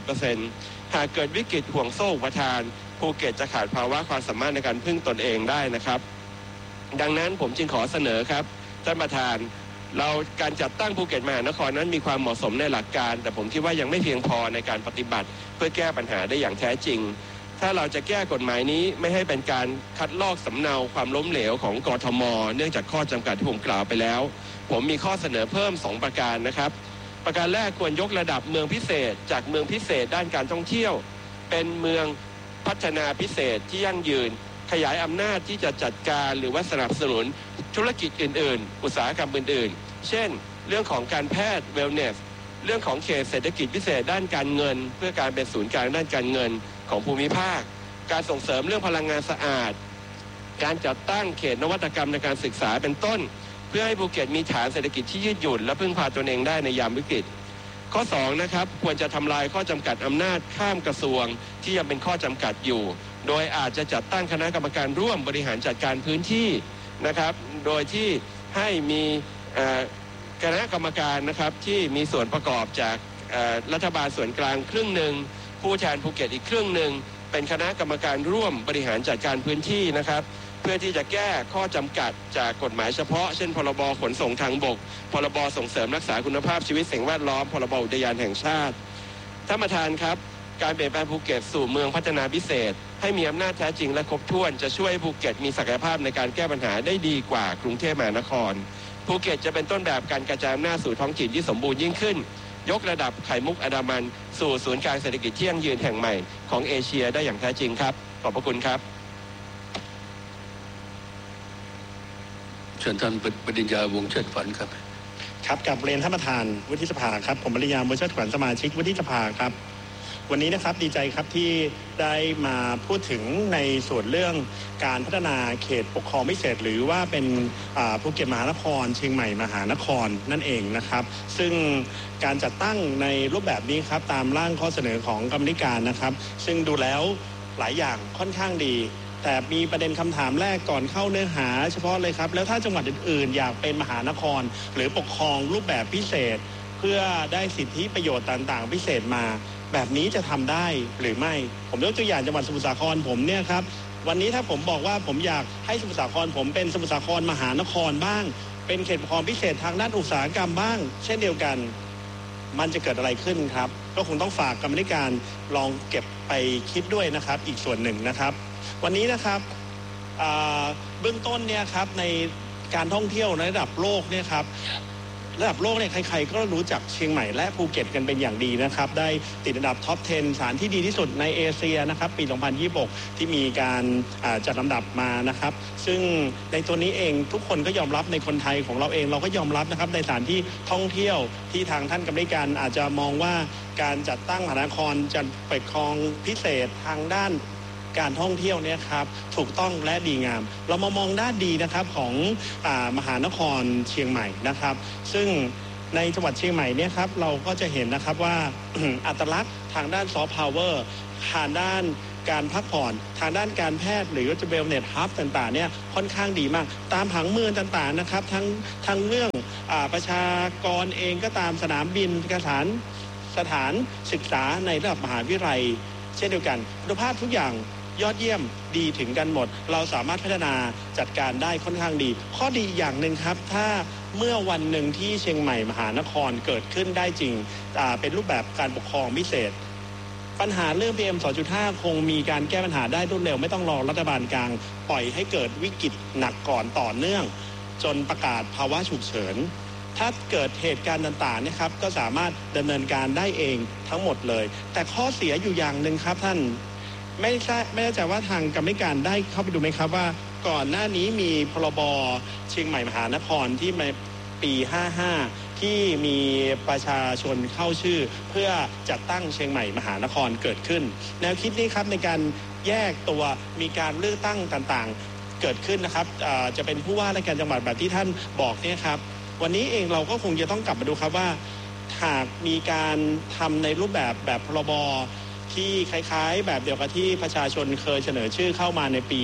90% หากเกิดวิกฤตห่วงโซ่อุปทานภูเก็ตจะขาดภาวะความสามารถในการพึ่งตนเองได้นะครับดังนั้นผมจึงขอเสนอครับท่านประธานการจัดตั้งภูเก็ตมหานครนั้นมีความเหมาะสมในหลักการแต่ผมคิดว่ายังไม่เพียงพอในการปฏิบัติเพื่อแก้ปัญหาได้อย่างแท้จริงถ้าเราจะแก้กฎหมายนี้ไม่ให้เป็นการคัดลอกสำเนาความล้มเหลวของกทม.เนื่องจากข้อจำกัดที่ผมกล่าวไปแล้วผมมีข้อเสนอเพิ่ม2ประการนะครับประการแรกควรยกระดับเมืองพิเศษจากเมืองพิเศษด้านการท่องเที่ยวเป็นเมืองพัฒนาพิเศษที่ยั่งยืนขยายอำนาจที่จะจัดการหรือว่าสนับสนุนธุรกิจอื่นๆอุตสาหกรรมอื่นๆเช่นเรื่องของการแพทย์เวลเนสเรื่องของเขตเศรษฐกิจพิเศษด้านการเงินเพื่อการเป็นศูนย์กลางด้านการเงินของภูมิภาคการส่งเสริมเรื่องพลังงานสะอาดการจัดตั้งเขตนวัตกรรมในการศึกษาเป็นต้นเพื่อให้ภูเก็ตมีฐานเศรษฐกิจที่ยืดหยุ่นและพึ่งพาตนเองได้ในยามวิกฤตข้อ2นะครับควรจะทำลายข้อจำกัดอำนาจข้ามกระทรวงที่ยังเป็นข้อจำกัดอยู่โดยอาจจะจัดตั้งคณะกรรมการร่วมบริหารจัดการพื้นที่นะครับโดยที่ให้มีคณะกรรมการนะครับที่มีส่วนประกอบจากรัฐบาลส่วนกลางครึ่งหนึ่งผู้แทนภูเก็ตอีกครึ่งหนึ่งเป็นคณะกรรมการร่วมบริหารจัดการพื้นที่นะครับเพื่อที่จะแก้ข้อจำกัดจากกฎหมายเฉพาะเช่นพรบขนส่งทางบกพรบส่งเสริมรักษาคุณภาพชีวิตสิ่งแวดล้อมพรบอุทยานแห่งชาติท่านประธานครับการเปลี่ยนแปลงภูเก็ตสู่เมืองพัฒนาพิเศษให้มีอำนาจแท้จริงและครบถ้วนจะช่วยให้ภูเก็ตมีศักยภาพในการแก้ปัญหาได้ดีกว่ากรุงเทพมหานครภูเก็ตจะเป็นต้นแบบการกระจายอำนาจสู่ท้องถิ่นที่สมบูรณ์ยิ่งขึ้นยกระดับไข่มุกอันดามันสู่ศูนย์กลางเศรษฐกิจที่ยั่งยืนแห่งใหม่ของเอเชียได้อย่างแท้จริงครับขอบพระคุณครับเชิญท่านปริญญาวงศ์เชิดฝันครับครับกับเรียนท่านประธานวุฒิสภาครับผมปริญญาวงศ์เชิดฝันสมาชิกวุฒิสภาครับวันนี้นะครับดีใจครับที่ได้มาพูดถึงในส่วนเรื่องการพัฒนาเขตปกครองพิเศษหรือว่าเป็นภูเก็ตมหานครเชียงใหม่มหานครนั่นเองนะครับซึ่งการจัดตั้งในรูปแบบนี้ครับตามร่างข้อเสนอของกรรมธิการนะครับซึ่งดูแล้วหลายอย่างค่อนข้างดีแต่มีประเด็นคำถามแรกก่อนเข้าเนื้อหาเฉพาะเลยครับแล้วถ้าจังหวัดอื่นๆอยากเป็นมหานครหรือปกครองรูปแบบพิเศษเพื่อได้สิทธิประโยชน์ต่างๆพิเศษมาแบบนี้จะทำได้หรือไม่ผมยกตัวอย่างจังหวัดสมุทรสาครผมเนี่ยครับวันนี้ถ้าผมบอกว่าผมอยากให้สมุทรสาครผมเป็นสมุทรสาครมหานครบ้างเป็นเขตปกครองพิเศษทางด้านอุตสาหกรรมบ้างเช่นเดียวกันมันจะเกิดอะไรขึ้นครับก็คงต้องฝากกรรมธิการลองเก็บไปคิดด้วยนะครับอีกส่วนหนึ่งนะครับวันนี้นะครับเบื้องต้นเนี่ยครับในการท่องเที่ยวในระดับโลกเนี่ยครับระดับโลกเนี่ยใครๆก็รู้จักเชียงใหม่และภูเก็ตกันเป็นอย่างดีนะครับได้ติดอันดับท็อป 10 สถานที่ดีที่สุดในเอเชียนะครับปี 2026 ที่มีการจัดลำดับมานะครับซึ่งในตัวนี้เองทุกคนก็ยอมรับในคนไทยของเราเองเราก็ยอมรับนะครับในสถานที่ท่องเที่ยวที่ทางท่านกรรมการอาจจะมองว่าการจัดตั้งมหานครจะไปครองพิเศษทางด้านการท่องเที่ยวเนี่ยครับถูกต้องและดีงามเรามามองด้านดีนะครับของมหานครเชียงใหม่นะครับซึ่งในจังหวัดเชียงใหม่เนี่ยครับเราก็จะเห็นนะครับว่า อัตลักษณ์ทางด้านซอฟต์พาวเวอร์ทางด้านการพักผ่อนทางด้านการแพทย์หรือว่าจะเวลเนสฮับต่างๆเนี่ยค่อนข้างดีมากตามผังเมืองต่างๆนะครับทั้งเรื่องประชากรเองก็ตามสนามบินสถานศึกษาในระดับมหาวิทยาลัยเช่นเดียวกันคุณภาพทุกอย่างยอดเยี่ยมดีถึงกันหมดเราสามารถพัฒนาจัดการได้ค่อนข้างดีข้อดีอย่างหนึ่งครับถ้าเมื่อวันหนึ่งที่เชียงใหม่มหานครเกิดขึ้นได้จริงเป็นรูปแบบการปกครองพิเศษปัญหาเรื่อง PM 2.5 คงมีการแก้ปัญหาได้รวดเร็วไม่ต้องรอรัฐบาลกลางปล่อยให้เกิดวิกฤตหนักก่อนต่อเนื่องจนประกาศภาวะฉุกเฉินถ้าเกิดเหตุการณ์ต่างๆนะครับก็สามารถดำเนินการได้เองทั้งหมดเลยแต่ข้อเสียอยู่อย่างหนึ่งครับท่านไม่แน่ใจว่าทางกรรมการได้เข้าไปดูไหมครับว่าก่อนหน้านี้มีพรบเชียงใหม่มหานครที่ในปี 55ที่มีประชาชนเข้าชื่อเพื่อจัดตั้งเชียงใหม่มหานครเกิดขึ้นแนวคิดนี้ครับในการแยกตัวมีการเลือกตั้งต่างๆเกิดขึ้นนะครับจะเป็นผู้ว่าราชการจังหวัดแบบที่ท่านบอกเนี่ยครับวันนี้เองเราก็คงจะต้องกลับมาดูครับว่าหากมีการทำในรูปแบบพรบที่คล้ายๆแบบเดียวกับที่ประชาชนเคยเสนอชื่อเข้ามาในปี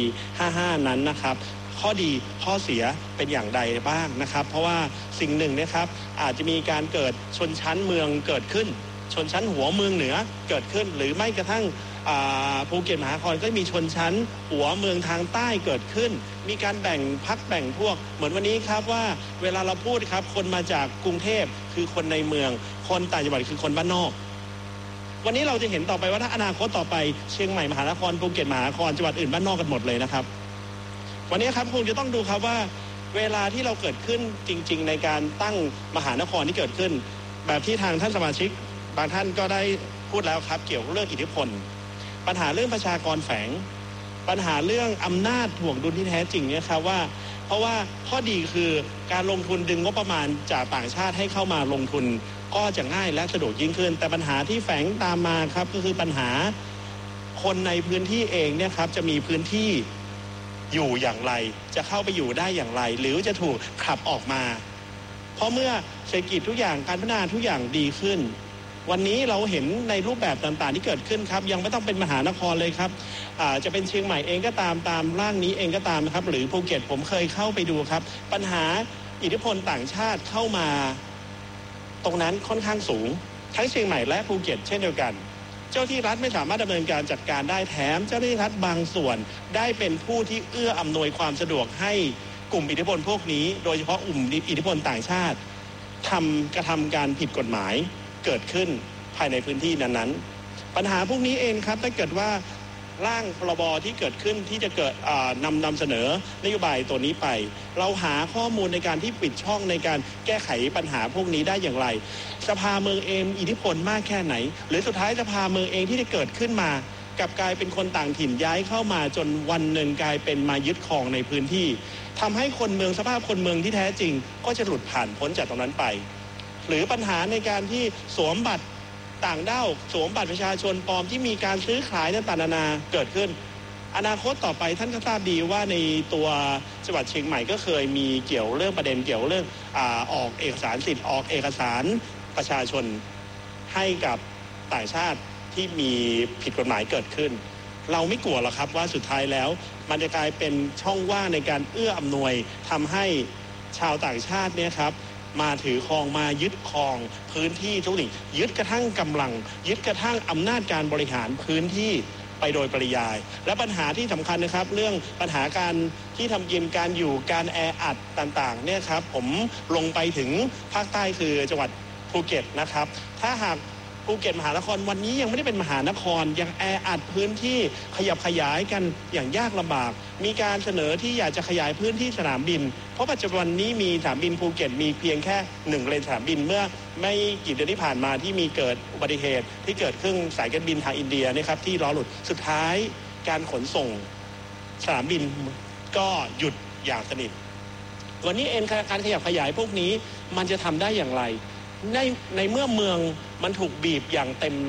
55 นั้นนะครับข้อดีข้อเสียเป็นอย่างไรบ้างนะครับเพราะว่าสิ่งหนึ่งนะครับอาจจะมีการเกิดชนชั้นเมืองเกิดขึ้นชนชั้นหัวเมืองเหนือเกิดขึ้นหรือไม่กระทั่งภูเก็ตมหานครก็มีชนชั้นหัวเมืองทางใต้เกิดขึ้นมีการแบ่งพรรคแบ่งพวกเหมือนวันนี้ครับว่าเวลาเราพูดครับคนมาจากกรุงเทพคือคนในเมืองคนต่างจังหวัดคือคนบ้านนอกวันนี้เราจะเห็นต่อไปว่าถ้าอนาคตต่อไปเชียงใหม่มหานครภูเก็ตมหานครจังหวัดอื่นบ้านนอกกันหมดเลยนะครับวันนี้ครับคงจะต้องดูครับว่าเวลาที่เราเกิดขึ้นจริงๆในการตั้งมหานครที่เกิดขึ้นแบบที่ทางท่านสมาชิกบางท่านก็ได้พูดแล้วครับเกี่ยวกับเรื่องอิทธิพลปัญหาเรื่องประชากรแฝงปัญหาเรื่องอำนาจถ่วงดุลที่แท้จริงเนี่ยครับว่าเพราะว่าข้อดีคือการลงทุนดึงงบประมาณจากต่างชาติให้เข้ามาลงทุนก็จะง่ายและสะดวกยิ่งขึ้นแต่ปัญหาที่แฝงตามมาครับก็คือปัญหาคนในพื้นที่เองเนี่ยครับจะมีพื้นที่อยู่อย่างไรจะเข้าไปอยู่ได้อย่างไรหรือจะถูกขับออกมาเพราะเมื่อเศรษฐกิจทุกอย่างการพัฒนาทุกอย่างดีขึ้นวันนี้เราเห็นในรูปแบบต่างๆที่เกิดขึ้นครับยังไม่ต้องเป็นมหานครเลยครับจะเป็นเชียงใหม่เองก็ตามร่างนี้เองก็ตามนะครับหรือภูเก็ตผมเคยเข้าไปดูครับปัญหาอิทธิพลต่างชาติเข้ามาตรงนั้นค่อนข้างสูงทั้งเชียงใหม่และภูเก็ตเช่นเดียวกันเจ้าที่รัฐไม่สามารถดำเนินการจัดการได้แถมเจ้าหน้าที่รัฐบางส่วนได้เป็นผู้ที่เอื้ออำนวยความสะดวกให้กลุ่มอิทธิพลพวกนี้โดยเฉพาะกลุ่มอิทธิพลต่างชาติกระทำการผิดกฎหมายเกิดขึ้นภายในพื้นที่นั้นๆปัญหาพวกนี้เองครับถ้าเกิดว่าร่างพรบที่เกิดขึ้นที่จะเกิดนำเสนอนโยบายตัวนี้ไปเราหาข้อมูลในการที่ปิดช่องในการแก้ไขปัญหาพวกนี้ได้อย่างไรสภาเมืองเองอิทธิพลมากแค่ไหนหรือสุดท้ายสภาเมืองเองที่จะเกิดขึ้นมากลับกลายเป็นคนต่างถิ่นย้ายเข้ามาจนวันหนึ่งกลายเป็นมายึดครองในพื้นที่ทำให้คนเมืองสภาพคนเมืองที่แท้จริงก็จะหลุดผ่านพ้นจากตรงนั้นไปหรือปัญหาในการที่สวมบัตรต่างด้าวสวมบัตรประชาชนปลอมที่มีการซื้อขายต่างๆนานาเกิดขึ้นอนาคตต่อไปท่านก็ทราบดีว่าในตัวจังหวัดเชียงใหม่ก็เคยมีเกี่ยวเรื่องประเด็นเกี่ยวเรื่องออกเอกสารสิทธิ์ออกเอกสารประชาชนให้กับต่างชาติที่มีผิดกฎหมายเกิดขึ้นเราไม่กลัวหรอกครับว่าสุดท้ายแล้วมันจะกลายเป็นช่องว่างในการเอื้ออำนวยทำให้ชาวต่างชาติเนี่ยครับมาถือครองมายึดครองพื้นที่ทุกสิ่งยึดกระทั่งกำลังยึดกระทั่งอำนาจการบริหารพื้นที่ไปโดยปริยายและปัญหาที่สำคัญนะครับเรื่องปัญหาการที่ทำกินการอยู่การแออัดต่างๆเนี่ยครับผมลงไปถึงภาคใต้คือจังหวัดภูเก็ตนะครับถ้าหากภูเก็ตมหานครวันนี้ยังไม่ได้เป็นมหานครยังแออัดพื้นที่ขยับขยายกันอย่างยากลำบากมีการเสนอที่อยากจะขยายพื้นที่สนามบินเพราะปัจจุบันนี้มีสนามบินภูเก็ตมีเพียงแค่1เลนสนามบินเมื่อไม่กี่เดือนที่ผ่านมาที่มีเกิดอุบัติเหตุที่เกิดขึ้นสายการบินทางอินเดียนะครับที่ล้อหลุดสุดท้ายการขนส่งสนามบินก็หยุดอย่างสนิทวันนี้เองการขยับขยายพวกนี้มันจะทำได้อย่างไรในเมื่อเมืองมันถูกบีบอย่างเต็ม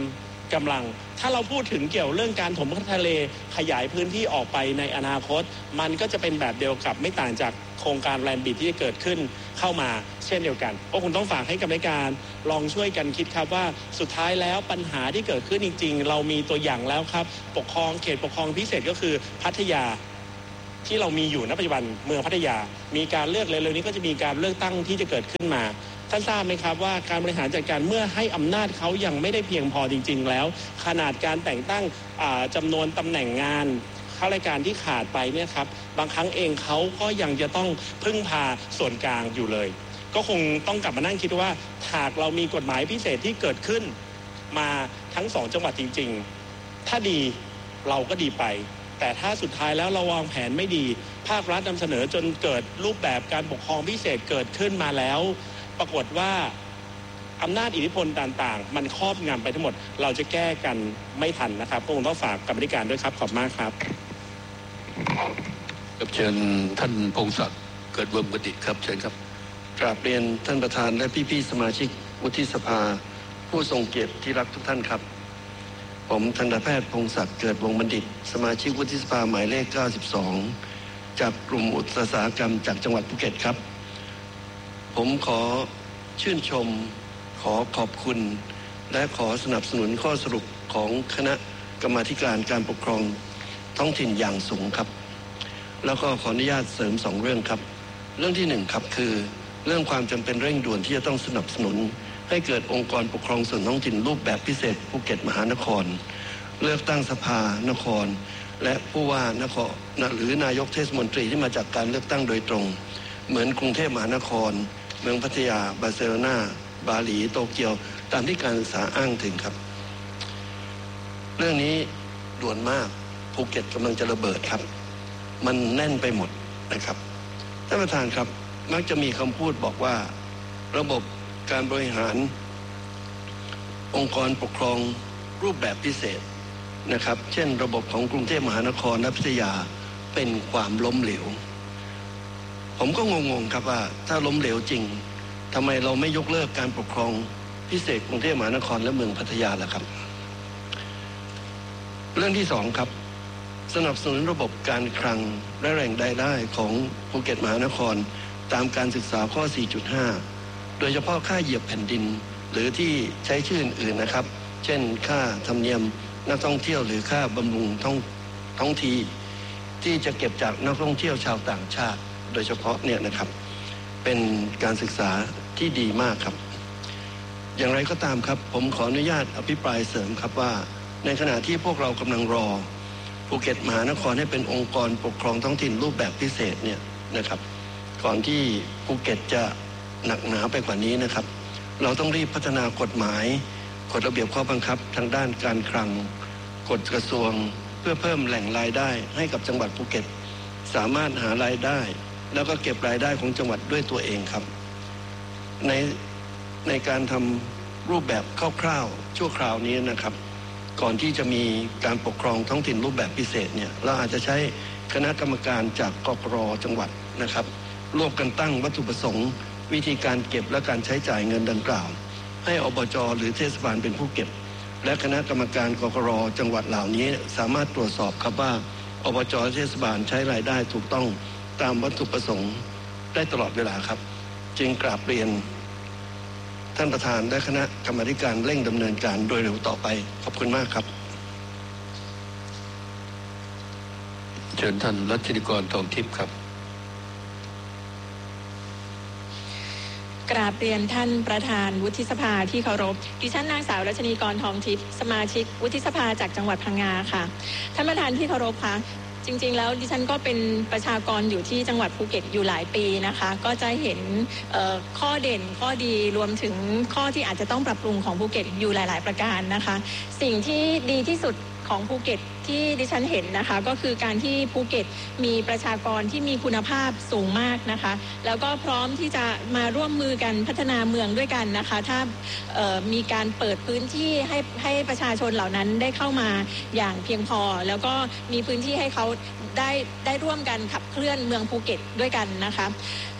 กำลังถ้าเราพูดถึงเกี่ยวเรื่องการถมทะเลขยายพื้นที่ออกไปในอนาคตมันก็จะเป็นแบบเดียวกับไม่ต่างจากโครงการแลนด์บิดที่จะเกิดขึ้นเข้ามาเช่นเดียวกันก็คงต้องฝากให้กรรมการลองช่วยกันคิดครับว่าสุดท้ายแล้วปัญหาที่เกิดขึ้นจริงๆเรามีตัวอย่างแล้วครับปกครองเขตปกครองพิเศษก็คือพัทยาที่เรามีอยู่ณปัจจุบันเมืองพัทยามีการเลือกเร็วๆนี้ก็จะมีการเลือกตั้งที่จะเกิดขึ้นมาท่านทราบไหมครับว่าการบริหารจัดการเมื่อให้อำนาจเขายังไม่ได้เพียงพอจริงๆแล้วขนาดการแต่งตั้งจำนวนตำแหน่งงานข้ารายการที่ขาดไปเนี่ยครับบางครั้งเองเขาก็ยังจะต้องพึ่งพาส่วนกลางอยู่เลยก็คงต้องกลับมานั่งคิดว่าหากเรามีกฎหมายพิเศษที่เกิดขึ้นมาทั้ง2จังหวัดจริงๆถ้าดีเราก็ดีไปแต่ถ้าสุดท้ายแล้วเราวางแผนไม่ดีภาครัฐนำเสนอจนเกิดรูปแบบการปกครองพิเศษเกิดขึ้นมาแล้วปรากฏว่าอำนาจอิทธิพลต่างๆมันครอบงำไปทั้งหมดเราจะแก้กันไม่ทันนะครับก็คงต้องฝากกรรมธิการด้วยครับขอบมากครับเชิญท่านพงศักดิ์เกิดวงประดิษฐ์ครับเชิญครับกราบเรียนท่านประธานและพี่ๆสมาชิกวุฒิสภาผู้ทรงเกียรติที่รักทุกท่านครับผมทันตแพทย์พงศักดิ์เกิดวงบัณฑิตสมาชิกวุฒิสภาหมายเลข92จากกลุ่มอุตสาหกรรมจากจังหวัดภูเก็ตครับผมขอชื่นชมขอขอบคุณและขอสนับสนุนข้อสรุปของคณะกรรมาธิการการปกครองท้องถิ่นอย่างสูงครับแล้วก็ขออนุญาตเสริม2เรื่องครับเรื่องที่1ครับคือเรื่องความจำเป็นเร่งด่วนที่จะต้องสนับสนุนให้เกิดองค์กรปกครองส่วนท้องถิ่นรูปแบบพิเศษภูเก็ตมหานครเลือกตั้งสภานครและผู้ว่านครหรือนายกเทศมนตรีที่มาจากการเลือกตั้งโดยตรงเหมือนกรุงเทพมหานครเมืองพัทยาบาร์เซโลนาบาหลีโตเกียวตามที่การศึกษาอ้างถึงครับเรื่องนี้ด่วนมากภูเก็ตกำลังจะระเบิดครับมันแน่นไปหมดนะครับท่านประธานครับมักจะมีคำพูดบอกว่าระบบการบริหารองค์กรปกครองรูปแบบพิเศษนะครับเช่นระบบของกรุงเทพมหานครและพัทยาเป็นความล้มเหลวผมก็งงๆครับว่าถ้าล้มเหลวจริงทำไมเราไม่ยกเลิกการปกครองพิเศษกรุงเทพมหานครและเมืองพัทยาล่ะครับเรื่องที่2ครับสนับสนุนระบบการคลังและแหล่งรายได้ของภูเก็ตมหานครตามการศึกษาข้อ 4.5 โดยเฉพาะค่าเหยียบแผ่นดินหรือที่ใช้ชื่ออื่นๆนะครับเช่นค่าธรรมเนียมนักท่องเที่ยวหรือค่าบำรุงท้องที่ที่จะเก็บจากนักท่องเที่ยวชาวต่างชาติโดยเฉพาะเนี่ยนะครับเป็นการศึกษาที่ดีมากครับอย่างไรก็ตามครับผมขออนุญาตอภิปรายเสริมครับว่าในขณะที่พวกเรากำลังรอภูเก็ตมหานครให้เป็นองค์กรปกครองท้องถิ่นรูปแบบพิเศษเนี่ยนะครับก่อนที่ภูเก็ตจะหนักหนาไปกว่านี้นะครับเราต้องรีบพัฒนากฎหมายกฎระเบียบข้อบังคับทางด้านการคลังกฎกระทรวงเพื่อเพิ่มแหล่งรายได้ให้กับจังหวัดภูเก็ตสามารถหารายได้แล้วก็เก็บรายได้ของจังหวัดด้วยตัวเองครับในการทำรูปแบบคร่าวๆชั่วคราวนี้นะครับก่อนที่จะมีการปกครองท้องถิ่นรูปแบบพิเศษเนี่ยเราอาจจะใช้คณะกรรมการจากกกร.จังหวัดนะครับร่วมกันตั้งวัตถุประสงค์วิธีการเก็บและการใช้จ่ายเงินดังกล่าวให้อบจ.หรือเทศบาลเป็นผู้เก็บและคณะกรรมการกกร.จังหวัดเหล่านี้สามารถตรวจสอบครับว่าอบจ.เทศบาลใช้รายได้ถูกต้องตามวัตถุประสงค์ได้ตลอดเวลาครับจึงกราบเรียนท่านประธานและคณะกรรมาธิการเร่งดำเนินการโดยเร็วต่อไปขอบคุณมากครับเชิญท่านรัชนิกรทองทิพย์ครับกราบเรียนท่านประธานวุฒิสภาที่เคารพดิฉันนางสาวรัชนีกรทองทิพย์สมาชิกวุฒิสภาจากจังหวัดพังงาค่ะท่านประธานที่เคารพค่ะจริงๆแล้วดิฉันก็เป็นประชากรอยู่ที่จังหวัดภูเก็ตอยู่หลายปีนะคะก็จะเห็นข้อเด่นข้อดีรวมถึงข้อที่อาจจะต้องปรับปรุงของภูเก็ตอยู่หลายๆประการนะคะสิ่งที่ดีที่สุดของภูเก็ตที่ดิฉันเห็นนะคะก็คือการที่ภูเก็ตมีประชากรที่มีคุณภาพสูงมากนะคะแล้วก็พร้อมที่จะมาร่วมมือกันพัฒนาเมืองด้วยกันนะคะถ้ามีการเปิดพื้นที่ให้ประชาชนเหล่านั้นได้เข้ามาอย่างเพียงพอแล้วก็มีพื้นที่ให้เขาได้ร่วมกันขับเคลื่อนเมืองภูเก็ตด้วยกันนะคะ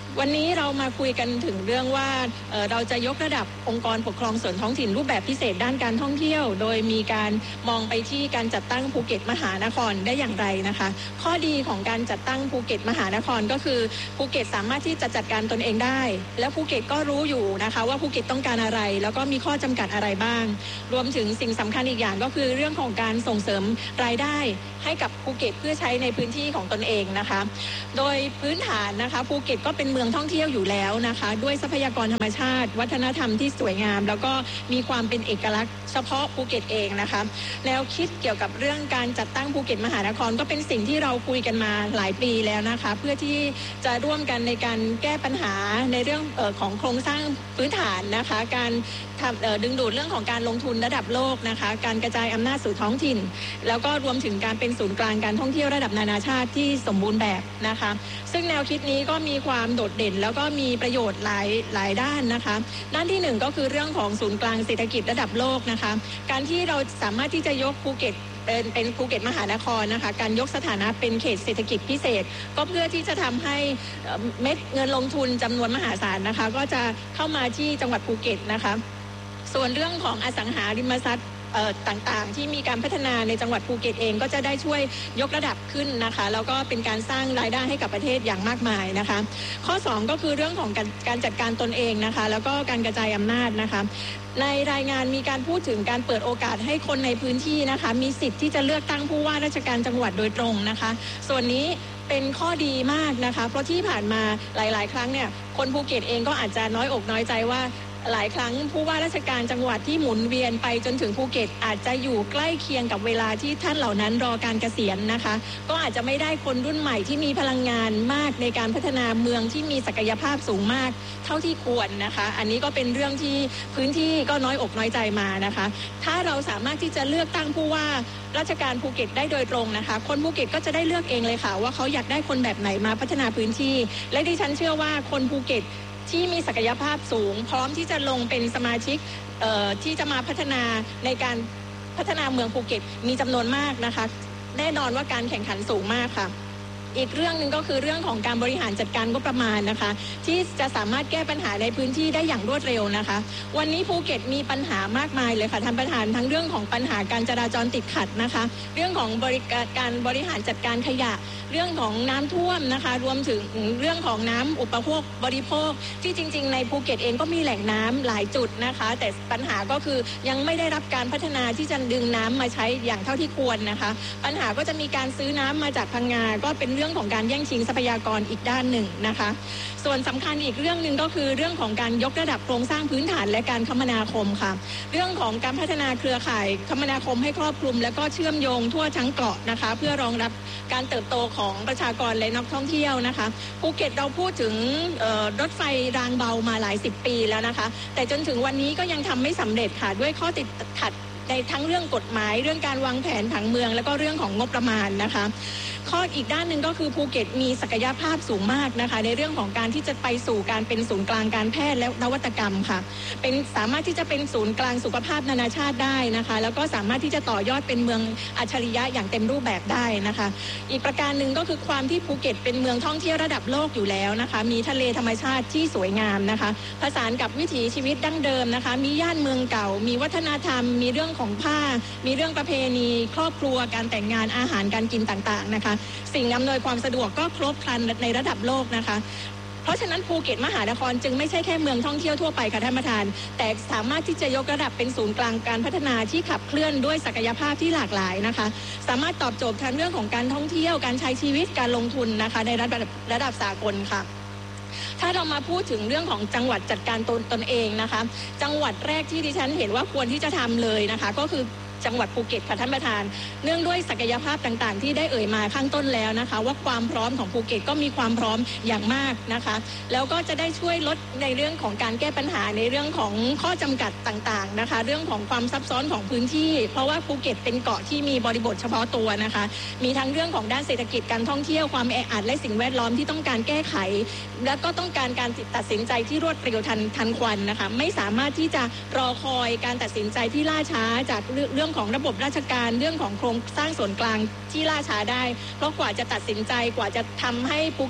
วันนี้เรามาคุยกันถึงเรื่องว่าเราจะยกระดับองค์กรปกครองส่วนท้องถิ่นรูปแบบพิเศษด้านการท่องเที่ยวโดยมีการมองไปที่การจัดตั้งภูเก็ตมหานครได้อย่างไรนะคะข้อดีของการจัดตั้งภูเก็ตมหานครก็คือภูเก็ตสามารถที่จะจัดการตนเองได้แล้วภูเก็ตก็รู้อยู่นะคะว่าภูเก็ตต้องการอะไรแล้วก็มีข้อจำกัดอะไรบ้างรวมถึงสิ่งสำคัญอีกอย่างก็คือเรื่องของการส่งเสริมรายได้ให้กับภูเก็ตเพื่อใช้ในพื้นที่ของตนเองนะคะโดยพื้นฐานนะคะภูเก็ตก็เป็นเมืองท่องเที่ยวอยู่แล้วนะคะด้วยทรัพยากรธรรมชาติวัฒนธรรมที่สวยงามแล้วก็มีความเป็นเอกลักษณ์เฉพาะภูเก็ตเองนะคะแนวคิดเกี่ยวกับเรื่องการจัดตั้งภูเก็ตมหานครก็เป็นสิ่งที่เราคุยกันมาหลายปีแล้วนะคะเพื่อที่จะร่วมกันในการแก้ปัญหาในเรื่องของโครงสร้างพื้นฐานนะคะการดึงดูดเรื่องของการลงทุนระดับโลกนะคะการกระจายอำนาจสู่ท้องถิ่นแล้วก็รวมถึงการเป็นศูนย์กลางการท่องเที่ยวระดับนานาชาติที่สมบูรณ์แบบนะคะซึ่งแนวคิดนี้ก็มีความโดดเด่นแล้วก็มีประโยชน์หลายด้านนะคะด้านที่1ก็คือเรื่องของศูนย์กลางเศรษฐกิจระดับโลกนะคะการที่เราสามารถที่จะยกภูเก็ตเป็นภูเก็ตมหานครนะคะการยกสถานะเป็นเขตเศรษฐกิจพิเศษก็เพื่อที่จะทำให้เม็ดเงินลงทุนจำนวนมหาศาลนะคะก็จะเข้ามาที่จังหวัดภูเก็ตนะคะส่วนเรื่องของอสังหาริมทรัพย์ต่างๆที่มีการพัฒนาในจังหวัดภูเก็ตเองก็จะได้ช่วยยกระดับขึ้นนะคะแล้วก็เป็นการสร้างรายได้ให้กับประเทศอย่างมากมายนะคะข้อ2ก็คือเรื่องของการจัดการตนเองนะคะแล้วก็การกระจายอำนาจนะคะในรายงานมีการพูดถึงการเปิดโอกาสให้คนในพื้นที่นะคะมีสิทธิ์ที่จะเลือกตั้งผู้ว่าราชการจังหวัดโดยตรงนะคะส่วนนี้เป็นข้อดีมากนะคะเพราะที่ผ่านมาหลายๆครั้งเนี่ยคนภูเก็ตเองก็อาจจะน้อยอกน้อยใจว่าหลายครั้งผู้ว่าราชการจังหวัดที่หมุนเวียนไปจนถึงภูเก็ตอาจจะอยู่ใกล้เคียงกับเวลาที่ท่านเหล่านั้นรอการเกษียณนะคะก็อาจจะไม่ได้คนรุ่นใหม่ที่มีพลังงานมากในการพัฒนาเมืองที่มีศักยภาพสูงมากเท่าที่ควรนะคะอันนี้ก็เป็นเรื่องที่พื้นที่ก็น้อยอกน้อยใจมานะคะถ้าเราสามารถที่จะเลือกตั้งผู้ว่าราชการภูเก็ตได้โดยตรงนะคะคนภูเก็ตก็จะได้เลือกเองเลยค่ะว่าเขาอยากได้คนแบบไหนมาพัฒนาพื้นที่และดิฉันเชื่อว่าคนภูเก็ตที่มีศักยภาพสูงพร้อมที่จะลงเป็นสมาชิกที่จะมาพัฒนาในการพัฒนาเมืองภูเก็ตมีจำนวนมากนะคะแน่นอนว่าการแข่งขันสูงมากค่ะอีกเรื่องหนึ่งก็คือเรื่องของการบริหารจัดการงบประมาณนะคะที่จะสามารถแก้ปัญหาในพื้นที่ได้อย่างรวดเร็วนะคะวันนี้ภูเก็ตมีปัญหามากมายเลยค่ะท่านประธานทั้งเรื่องของปัญหาการจราจรติดขัดนะคะเรื่องของการบริหารจัดการขยะเรื่องของน้ำท่วมนะคะรวมถึงเรื่องของน้ำอุปโภคบริโภคที่จริงๆในภูเก็ตเองก็มีแหล่งน้ำหลายจุดนะคะแต่ปัญหาก็คือยังไม่ได้รับการพัฒนาที่จะดึงน้ำมาใช้อย่างเท่าที่ควรนะคะปัญหาก็จะมีการซื้อน้ำมาจากพังงาก็เป็นเรื่องของการแย่งชิงทรัพยากรอีกด้านหนึ่งนะคะส่วนสำคัญอีกเรื่องหนึ่งก็คือเรื่องของการยกระดับโครงสร้างพื้นฐานและการคมนาคมค่ะเรื่องของการพัฒนาเครือข่ายคมนาคมให้ครอบคลุมและก็เชื่อมโยงทั่วทั้งเกาะนะคะเพื่อรองรับการเติบโตของประชากรและนักท่องเที่ยวนะคะภูเก็ตเราพูดถึงรถไฟรางเบามาหลาย10 ปีแล้วนะคะแต่จนถึงวันนี้ก็ยังทำไม่สำเร็จค่ะด้วยข้อติดขัดในทั้งเรื่องกฎหมายเรื่องการวางแผนผังเมืองแล้วก็เรื่องของงบประมาณนะคะข้ออีกด้านหนึ่งก็คือภูเก็ตมีศักยภาพสูงมากนะคะในเรื่องของการที่จะไปสู่การเป็นศูนย์กลางการแพทย์และนวัตกรรมค่ะเป็นสามารถที่จะเป็นศูนย์กลางสุขภาพนานาชาติได้นะคะแล้วก็สามารถที่จะต่อยอดเป็นเมืองอัจฉริยะอย่างเต็มรูปแบบได้นะคะอีกประการหนึ่งก็คือความที่ภูเก็ตเป็นเมืองท่องเที่ยวระดับโลกอยู่แล้วนะคะมีทะเลธรรมชาติที่สวยงามนะคะผสานกับวิถีชีวิตดั้งเดิมนะคะมีย่านเมืองเก่ามีวัฒนธรรมมีเรื่องของผ้ามีเรื่องประเพณีครอบครัวการแต่งงานอาหารการกินต่างๆนะคะสิ่งอำนวยความสะดวกก็ครบครันในระดับโลกนะคะเพราะฉะนั้นภูเก็ตมหานครจึงไม่ใช่แค่เมืองท่องเที่ยวทั่วไปค่ะท่านประธานแต่สามารถที่จะยกระดับเป็นศูนย์กลางการพัฒนาที่ขับเคลื่อนด้วยศักยภาพที่หลากหลายนะคะสามารถตอบโจทย์ทั้งเรื่องของการท่องเที่ยวการใช้ชีวิตการลงทุนนะคะในระดับสากลค่ะถ้าเรามาพูดถึงเรื่องของจังหวัดจัดการตนเองนะคะจังหวัดแรกที่ดิฉันเห็นว่าควรที่จะทำเลยนะคะก็คือจังหวัดภูเก็ตค่ะท่านประธานเนื่องด้วยศักยภาพต่างๆที่ได้เอ่ยมาข้างต้นแล้วนะคะว่าความพร้อมของภูเก็ตก็มีความพร้อมอย่างมากนะคะแล้วก็จะได้ช่วยลดในเรื่องของการแก้ปัญหาในเรื่องของข้อจำกัดต่างๆนะคะเรื่องของความซับซ้อนของพื้นที่เพราะว่าภูเก็ตเป็นเกาะที่มีบริบทเฉพาะตัวนะคะมีทั้งเรื่องของด้านเศรษฐกิจการท่องเที่ยวความแออัดและสิ่งแวดล้อมที่ต้องการแก้ไขและก็ต้องการการตัดสินใจที่รวดเร็วทันควันนะคะไม่สามารถที่จะรอคอยการตัดสินใจที่ล่าช้าจากเรื่องของระบบราชการเรื่องของโครงสร้างส่วนกลางที่ล่าช้าได้เพราะกว่าจะตัดสินใจกว่าจะทำให้ภูเก็ต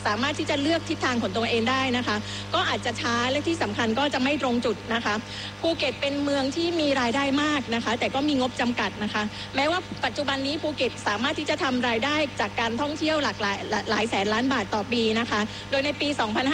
สามารถที่จะเลือกทิศทางของตัวเองได้นะคะก็อาจจะช้าและที่สำคัญก็จะไม่ตรงจุดนะคะภูเก็ตเป็นเมืองที่มีรายได้มากนะคะแต่ก็มีงบจำกัดนะคะแม้ว่าปัจจุบันนี้ภูเก็ตสามารถที่จะทำรายได้จากการท่องเที่ยวหลายแสนล้านบาทต่อปีนะคะโดยในปี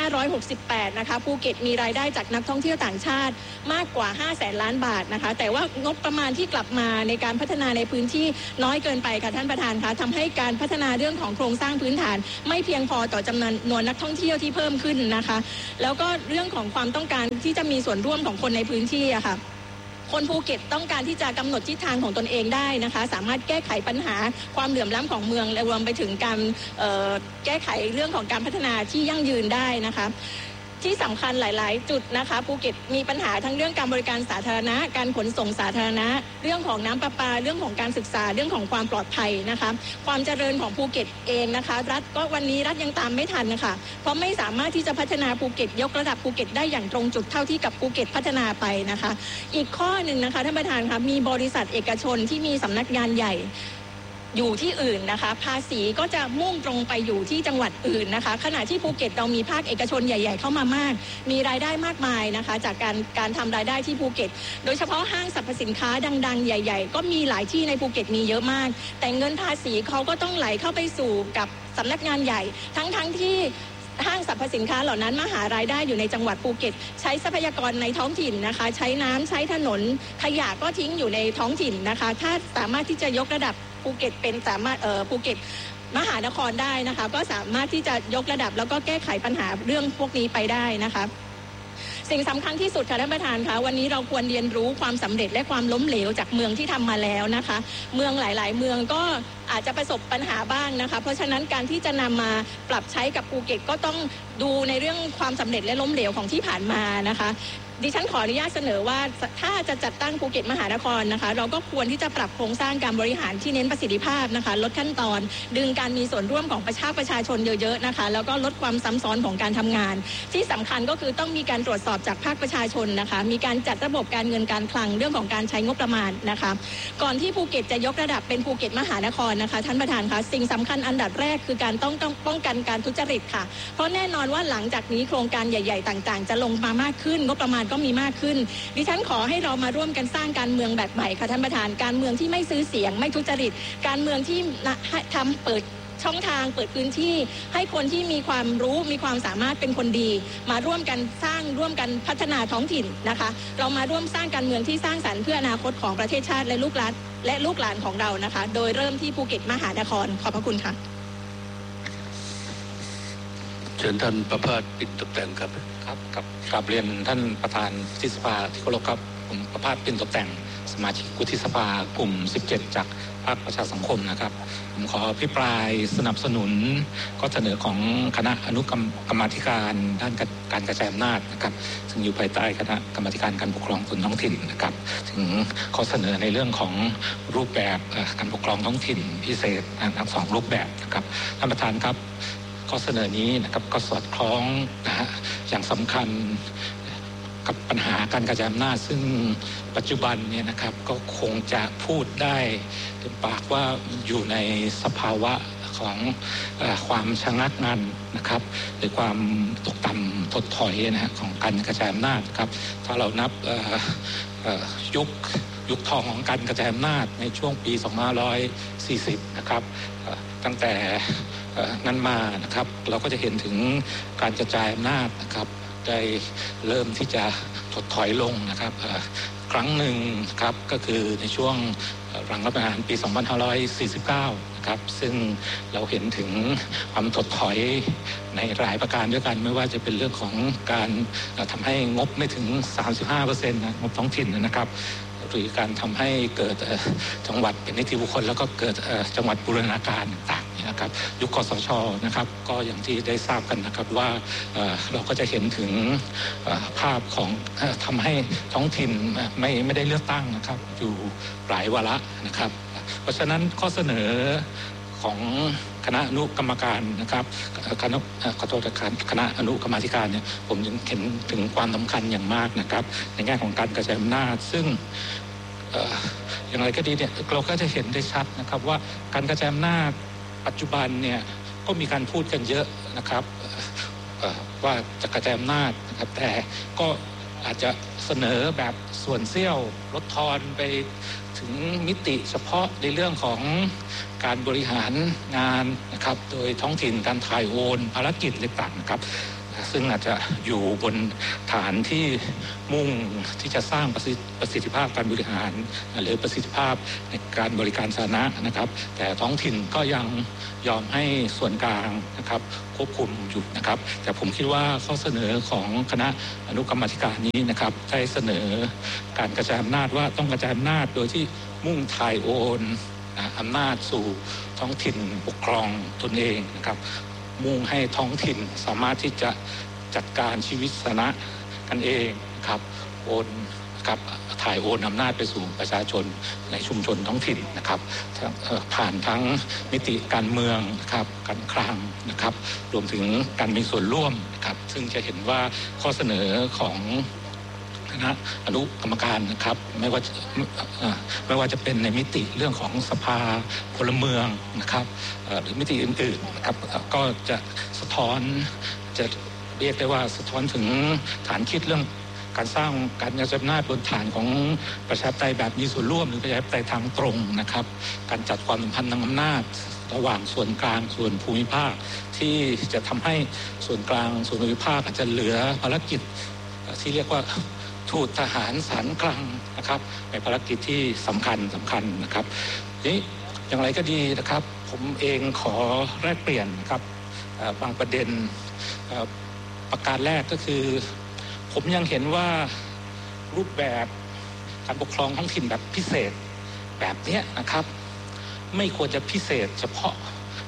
2568 นะคะภูเก็ตมีรายได้จากนักท่องเที่ยวต่างชาติมากกว่า 500,000 ล้านบาทนะคะแต่ว่างบประมาณที่กลับมาในการพัฒนาในพื้นที่น้อยเกินไปค่ะท่านประธานคะทำให้การพัฒนาเรื่องของโครงสร้างพื้นฐานไม่เพียงพอต่อจำนวนนักท่องเที่ยวที่เพิ่มขึ้นนะคะแล้วก็เรื่องของความต้องการที่จะมีส่วนร่วมของคนในพื้นที่อะค่ะคนภูเก็ตต้องการที่จะกำหนดทิศทางของตนเองได้นะคะสามารถแก้ไขปัญหาความเหลื่อมล้ำของเมืองและรวมไปถึงการแก้ไขเรื่องของการพัฒนาที่ยั่งยืนได้นะคะที่สำคัญหลายๆจุดนะคะภูเก็ตมีปัญหาทั้งเรื่องการบริการสาธารณะการขนส่งสาธารณะเรื่องของน้ำประปาเรื่องของการศึกษาเรื่องของความปลอดภัยนะคะความเจริญของภูเก็ตเองนะคะรัฐก็วันนี้รัฐยังตามไม่ทันนะคะเพราะไม่สามารถที่จะพัฒนาภูเก็ตยกระดับภูเก็ตได้อย่างตรงจุดเท่าที่กับภูเก็ตพัฒนาไปนะคะอีกข้อหนึ่งนะคะท่านประธานคะมีบริษัทเอกชนที่มีสำนักงานใหญ่อยู่ที่อื่นนะคะภาษีก็จะมุ่งตรงไปอยู่ที่จังหวัดอื่นนะคะขณะที่ภูเก็ตเรามีภาคเอกชนใหญ่ๆเข้ามามากมีรายได้มากมายนะคะจากการทำรายได้ที่ภูเก็ตโดยเฉพาะห้างสรรพสินค้าดังๆใหญ่ๆก็มีหลายที่ในภูเก็ตมีเยอะมากแต่เงินภาษีเขาก็ต้องไหลเข้าไปสู่กับสำนักงานใหญ่ทั้งที่ห้างสรรพสินค้าเหล่านั้นมาหารายได้อยู่ในจังหวัดภูเก็ตใช้ทรัพยากรในท้องถิ่นนะคะใช้น้ำใช้ถนนขยะก็ทิ้งอยู่ในท้องถิ่นนะคะถ้าสามารถที่จะยกระดับภูเก็ตเป็นสามารถภูเก็ตมหานครได้นะคะก็สามารถที่จะยกระดับแล้วก็แก้ไขปัญหาเรื่องพวกนี้ไปได้นะคะสิ่งสำคัญที่สุดค่ะท่านประธานคะวันนี้เราควรเรียนรู้ความสำเร็จและความล้มเหลวจากเมืองที่ทำมาแล้วนะคะเมืองหลายๆเมืองก็อาจจะประสบปัญหาบ้างนะคะเพราะฉะนั้นการที่จะนำมาปรับใช้กับภูเก็ตก็ต้องดูในเรื่องความสำเร็จและล้มเหลวของที่ผ่านมานะคะดิฉันขออนุญาตเสนอว่าถ้าจะจัดตั้งภูเก็ตมหานครนะคะเราก็ควรที่จะปรับโครงสร้างการบริหารที่เน้นประสิทธิภาพนะคะลดขั้นตอนดึงการมีส่วนร่วมของประชาชนเยอะๆนะคะแล้วก็ลดความซ้ำซ้อนของการทำงานที่สำคัญก็คือต้องมีการตรวจสอบจากภาคประชาชนนะคะมีการจัดระบบการเงินการคลังเรื่องของการใช้งบประมาณนะคะก่อนที่ภูเก็ตจะยกระดับเป็นภูเก็ตมหานครนะคะท่านประธานคะสิ่งสำคัญอันดับแรกคือการต้องป้องกันการทุจริตค่ะเพราะแน่นอนว่าหลังจากนี้โครงการใหญ่ๆต่างๆจะลงมามากขึ้นงบประมาณก็มีมากขึ้นดิฉันขอให้เรามาร่วมกันสร้างการเมืองแบบใหม่ค่ะท่านประธานการเมืองที่ไม่ซื้อเสียงไม่ทุจริตการเมืองที่ทำเปิดช่องทางเปิดพื้นที่ให้คนที่มีความรู้มีความสามารถเป็นคนดีมาร่วมกันสร้างร่วมกันพัฒนาท้องถิ่นนะคะเรามาร่วมสร้างการเมืองที่สร้างสรรค์เพื่ออนาคตของประเทศชาติและลูกหลานของเรานะคะโดยเริ่มที่ภูเก็ตมหานครขอบพระคุณค่ะเชิญท่านประภาส ปิ่นตกแต่งครับกราบเรียนท่านประธานวุฒิสภาที่เคารพครับผมประภาส ปิ่นตกแต่งสมาชิกวุฒิสภากลุ่ม17จากภาคประชาสังคมนะครับผมขออภิปรายสนับสนุนข้อเสนอของคณะอนุกรรมาธิการด้านการกระจายอำนาจนะครับซึ่งอยู่ภายใต้คณะกรรมาธิการการปกครองส่วนท้องถิ่นนะครับถึงข้อเสนอในเรื่องของรูปแบบการปกครองท้องถิ่นพิเศษทั้งสองรูปแบบนะครับท่านประธานครับข้อเสนอนี้นะครับก็สอดคล้องนะฮะอย่างสำคัญกับปัญหาการกระจายอำนาจซึ่งปัจจุบันเนี่ยนะครับก็คงจะพูดได้เต็มปากว่าอยู่ในสภาวะของความชะงักงันนะครับหรือความตกต่ำถดถอยนะฮะของการกระจายอำนาจครับถ้าเรานับยุคทองของการกระจายอำนาจในช่วงปี2540นะครับตั้งแต่นั้นมานะครับเราก็จะเห็นถึงการกระจายอำนาจนะครับได้เริ่มที่จะถดถอยลงนะครับครั้งหนึ่งครับก็คือในช่วงหลังรัฐประหารปี2549นะครับซึ่งเราเห็นถึงความถดถอยในหลายประการด้วยกันไม่ว่าจะเป็นเรื่องของการทำให้งบไม่ถึง 35% นะงบท้องถิ่นนะครับหรือการทำให้เกิดจังหวัดเป็นนิติบุคคลแล้วก็เกิดจังหวัดบูรณาการต่างๆนะครับยุคคสช.นะครับก็อย่างที่ได้ทราบกันนะครับว่าเราก็จะเห็นถึงภาพของทำให้ท้องถิ่นไม่ได้เลือกตั้งนะครับอยู่หลายวาระนะครับเพราะฉะนั้นข้อเสนอของคณะอนุกรรมการนะครับคณะอนุกรรมาธิการเนี่ยผมยังเห็นถึงความสำคัญอย่างมากนะครับในแง่ของการกระจายอำนาจซึ่งอย่างไรก็ดีเนี่ยเราก็จะเห็นได้ชัดนะครับว่าการกระจายอำนาจปัจจุบันเนี่ยก็ก็มีการพูดกันเยอะนะครับว่าจะกระจายอำนาจนะครับแต่ก็อาจจะเสนอแบบส่วนเสี้ยวลดทอนไปถึงมิติเฉพาะในเรื่องของการบริหารงานนะครับโดยท้องถิ่นการถ่ายโอนภารกิจต่างๆนะครับซึ่งอาจจะอยู่บนฐานที่มุ่งที่จะสร้างประสิทธิภาพการบริหารหรือประสิทธิภาพในการบริการสาธารณะนะครับแต่ท้องถิ่นก็ยังยอมให้ส่วนกลางนะครับควบคุมอยู่นะครับแต่ผมคิดว่าข้อเสนอของคณะอนุกรรมาธิการนี้นะครับได้เสนอการกระจายอำนาจว่าต้องกระจายอำนาจโดยที่มุ่งถ่ายโอนอำนาจสู่ท้องถิ่นปกครองตนเองนะครับมุ่งให้ท้องถิ่นสามารถที่จะจัดการชีวิตสาธารณะกันเองนะครับโอนครับถ่ายโอนอำนาจไปสู่ประชาชนในชุมชนท้องถิ่นนะครับผ่านทั้งมิติการเมืองนะครับการคลังนะครับรวมถึงการมีส่วนร่วมนะครับซึ่งจะเห็นว่าข้อเสนอของคณะอนุกรรมการนะครับไม่ว่าจะเป็นในมิติเรื่องของสภาพลเมืองนะครับหรือมิติอื่นๆนะครับก็จะสะท้อนจะเรียกได้ว่าสะท้อนถึงฐานคิดเรื่องการสร้างการกระจายอำนาจบนฐานของประชาธิปไตยแบบมีส่วนร่วมหรือประชาธิปไตยทางตรงนะครับการจัดความสัมพันธ์ทางอำนาจระหว่างส่วนกลางส่วนภูมิภาคที่จะทำให้ส่วนกลางส่วนภูมิภาคอาจจะเหลือภารกิจที่เรียกว่าทูตทหารศาลกลางนะครับในภารกิจที่สำคัญนะครับนี้อย่างไรก็ดีนะครับผมเองขอแลกเปลี่ยนครับบางประเด็นประการแรกก็คือผมยังเห็นว่ารูปแบบการปกครองท้องถิ่นแบบพิเศษแบบนี้นะครับไม่ควรจะพิเศษเฉพาะ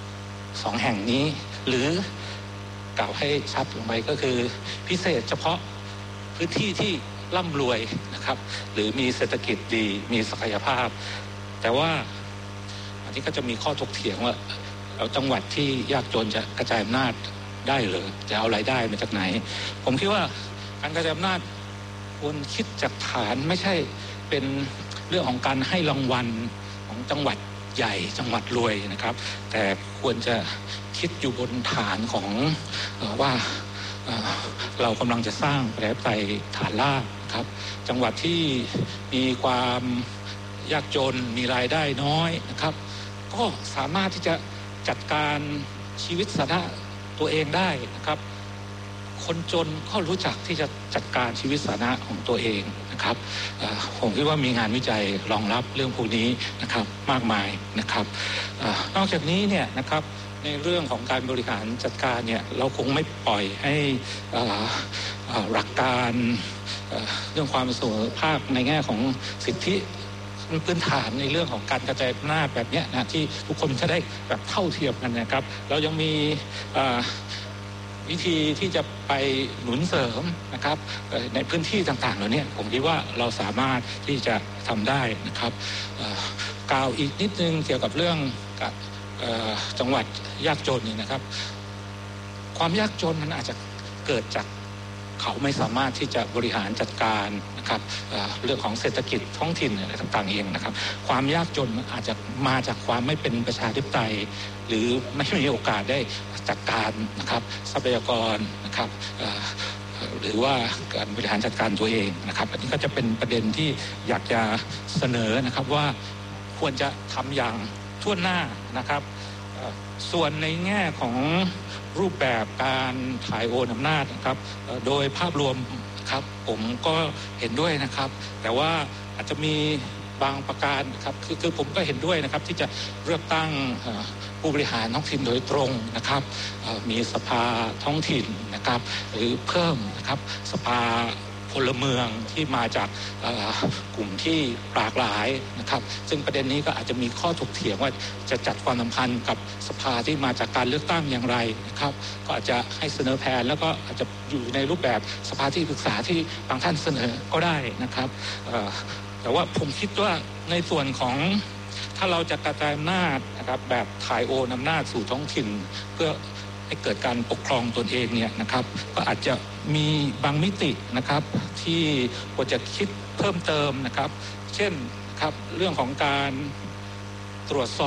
2แห่งนี้หรือกล่าวให้ชัดลงไปก็คือพิเศษเฉพาะพื้นที่ที่ร่ำรวยนะครับหรือมีเศรษฐกิจดีมีศักยภาพแต่ว่าอันนี้ก็จะมีข้อถกเถียงว่าแล้วจังหวัดที่ยากจนจะกระจายอำนาจได้หรือจะเอารายได้มาจากไหนผมคิดว่าการกระจายอำนาจควรคิดจากฐานไม่ใช่เป็นเรื่องของการให้รางวัลของจังหวัดใหญ่จังหวัดรวยนะครับแต่ควรจะคิดอยู่บนฐานของว่าเรากำลังจะสร้างประชาธิปไตยฐานรากครับจังหวัดที่มีความยากจนมีรายได้น้อยนะครับก็สามารถที่จะจัดการชีวิตสาธารณะตัวเองได้นะครับคนจนก็รู้จักที่จะจัดการชีวิตสาธารณะของตัวเองนะครับผมคิดว่ามีงานวิจัยรองรับเรื่องพวกนี้นะครับมากมายนะครับนอกจากนี้เนี่ยนะครับในเรื่องของการบริหารจัดการเนี่ยเราคงไม่ปล่อยให้หลักการเรื่องความเสมอภาคในแง่ของสิทธิพื้นฐานในเรื่องของการกระจายอำนาจแบบนี้นะที่ทุกคนจะได้แบบเท่าเทียมกันนะครับเรายังมีวิธีที่จะไปหนุนเสริมนะครับในพื้นที่ต่างๆเหล่านี้ผมคิดว่าเราสามารถที่จะทำได้นะครับกล่าวอีกนิดนึงเกี่ยวกับเรื่องจังหวัดยากจนนี่นะครับความยากจนมันอาจจะเกิดจากเขาไม่สามารถที่จะบริหารจัดการนะครับเรื่องของเศรษฐกิจท้องถิ่นอะไรต่างๆเองนะครับความยากจนอาจจะมาจากความไม่เป็นประชาธิปไตยหรือไม่มีโอกาสได้จัดการนะครับทรัพยากรนะครับหรือว่าการบริหารจัดการตัวเองนะครับอันนี้ก็จะเป็นประเด็นที่อยากจะเสนอนะครับว่าควรจะทำอย่างทั่วหน้านะครับส่วนในแง่ของรูปแบบการถ่ายโอนอำนาจนะครับโดยภาพรวมครับผมก็เห็นด้วยนะครับแต่ว่าอาจจะมีบางประการครับคือผมก็เห็นด้วยนะครับที่จะเลือกตั้งผู้บริหารท้องถิ่นโดยตรงนะครับมีสภาท้องถิ่นนะครับหรือเพิ่มนะครับสภาพลเมืองที่มาจากกลุ่มที่หลากหลายนะครับซึ่งประเด็นนี้ก็อาจจะมีข้อถกเถียงว่าจะจัดความสัมพันธ์กับสภาที่มาจากการเลือกตั้งอย่างไรนะครับก็อาจจะให้เสนอแผนแล้วก็อาจจะอยู่ในรูปแบบสภาที่ปรึกษาที่บางท่านเสนอก็ได้นะครับแต่ว่าผมคิดว่าในส่วนของถ้าเราจะกระจายอำนาจนะครับแบบถ่ายโอนอำนาจสู่ท้องถิ่นเพื่อให้เกิดการปกครองตนเองเนี่ยนะครับก็อาจจะมีบางมิตินะครับที่ควรจะคิดเพิ่มเติมนะครับเช่นครับเรื่องของการตรวจสอบ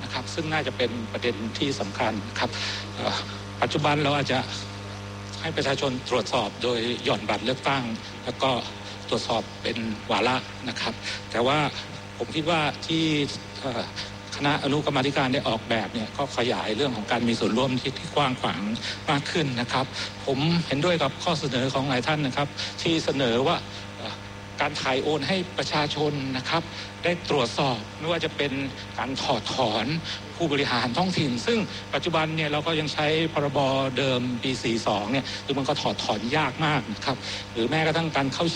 นะครับซึ่งน่าจะเป็นประเด็นที่สำคัญครับปัจจุบันเราอาจจะให้ประชาชนตรวจสอบโดยหย่อนบัตรเลือกตั้งแล้วก็ตรวจสอบเป็นวาระนะครับแต่ว่าผมคิดว่าที่คณะอนุกรรมาธิการได้ออกแบบเนี่ยก็ขยายเรื่องของการมีส่วนร่วมที่กว้างขวางมากขึ้นนะครับผมเห็นด้วยกับข้อเสนอของหลายท่านนะครับที่เสนอว่าการถ่ายโอนให้ประชาชนนะครับได้ตรวจสอบไม่ว่าจะเป็นการถอดถอนผู้บริหารท้องถิ่นซึ่งปัจจุบันเนี่ยเราก็ยังใช้พรบเดิมปี 42เนี่ยคือมันก็ถอดถอนยากมากนะครับหรือแม้กระทั่งการเข้า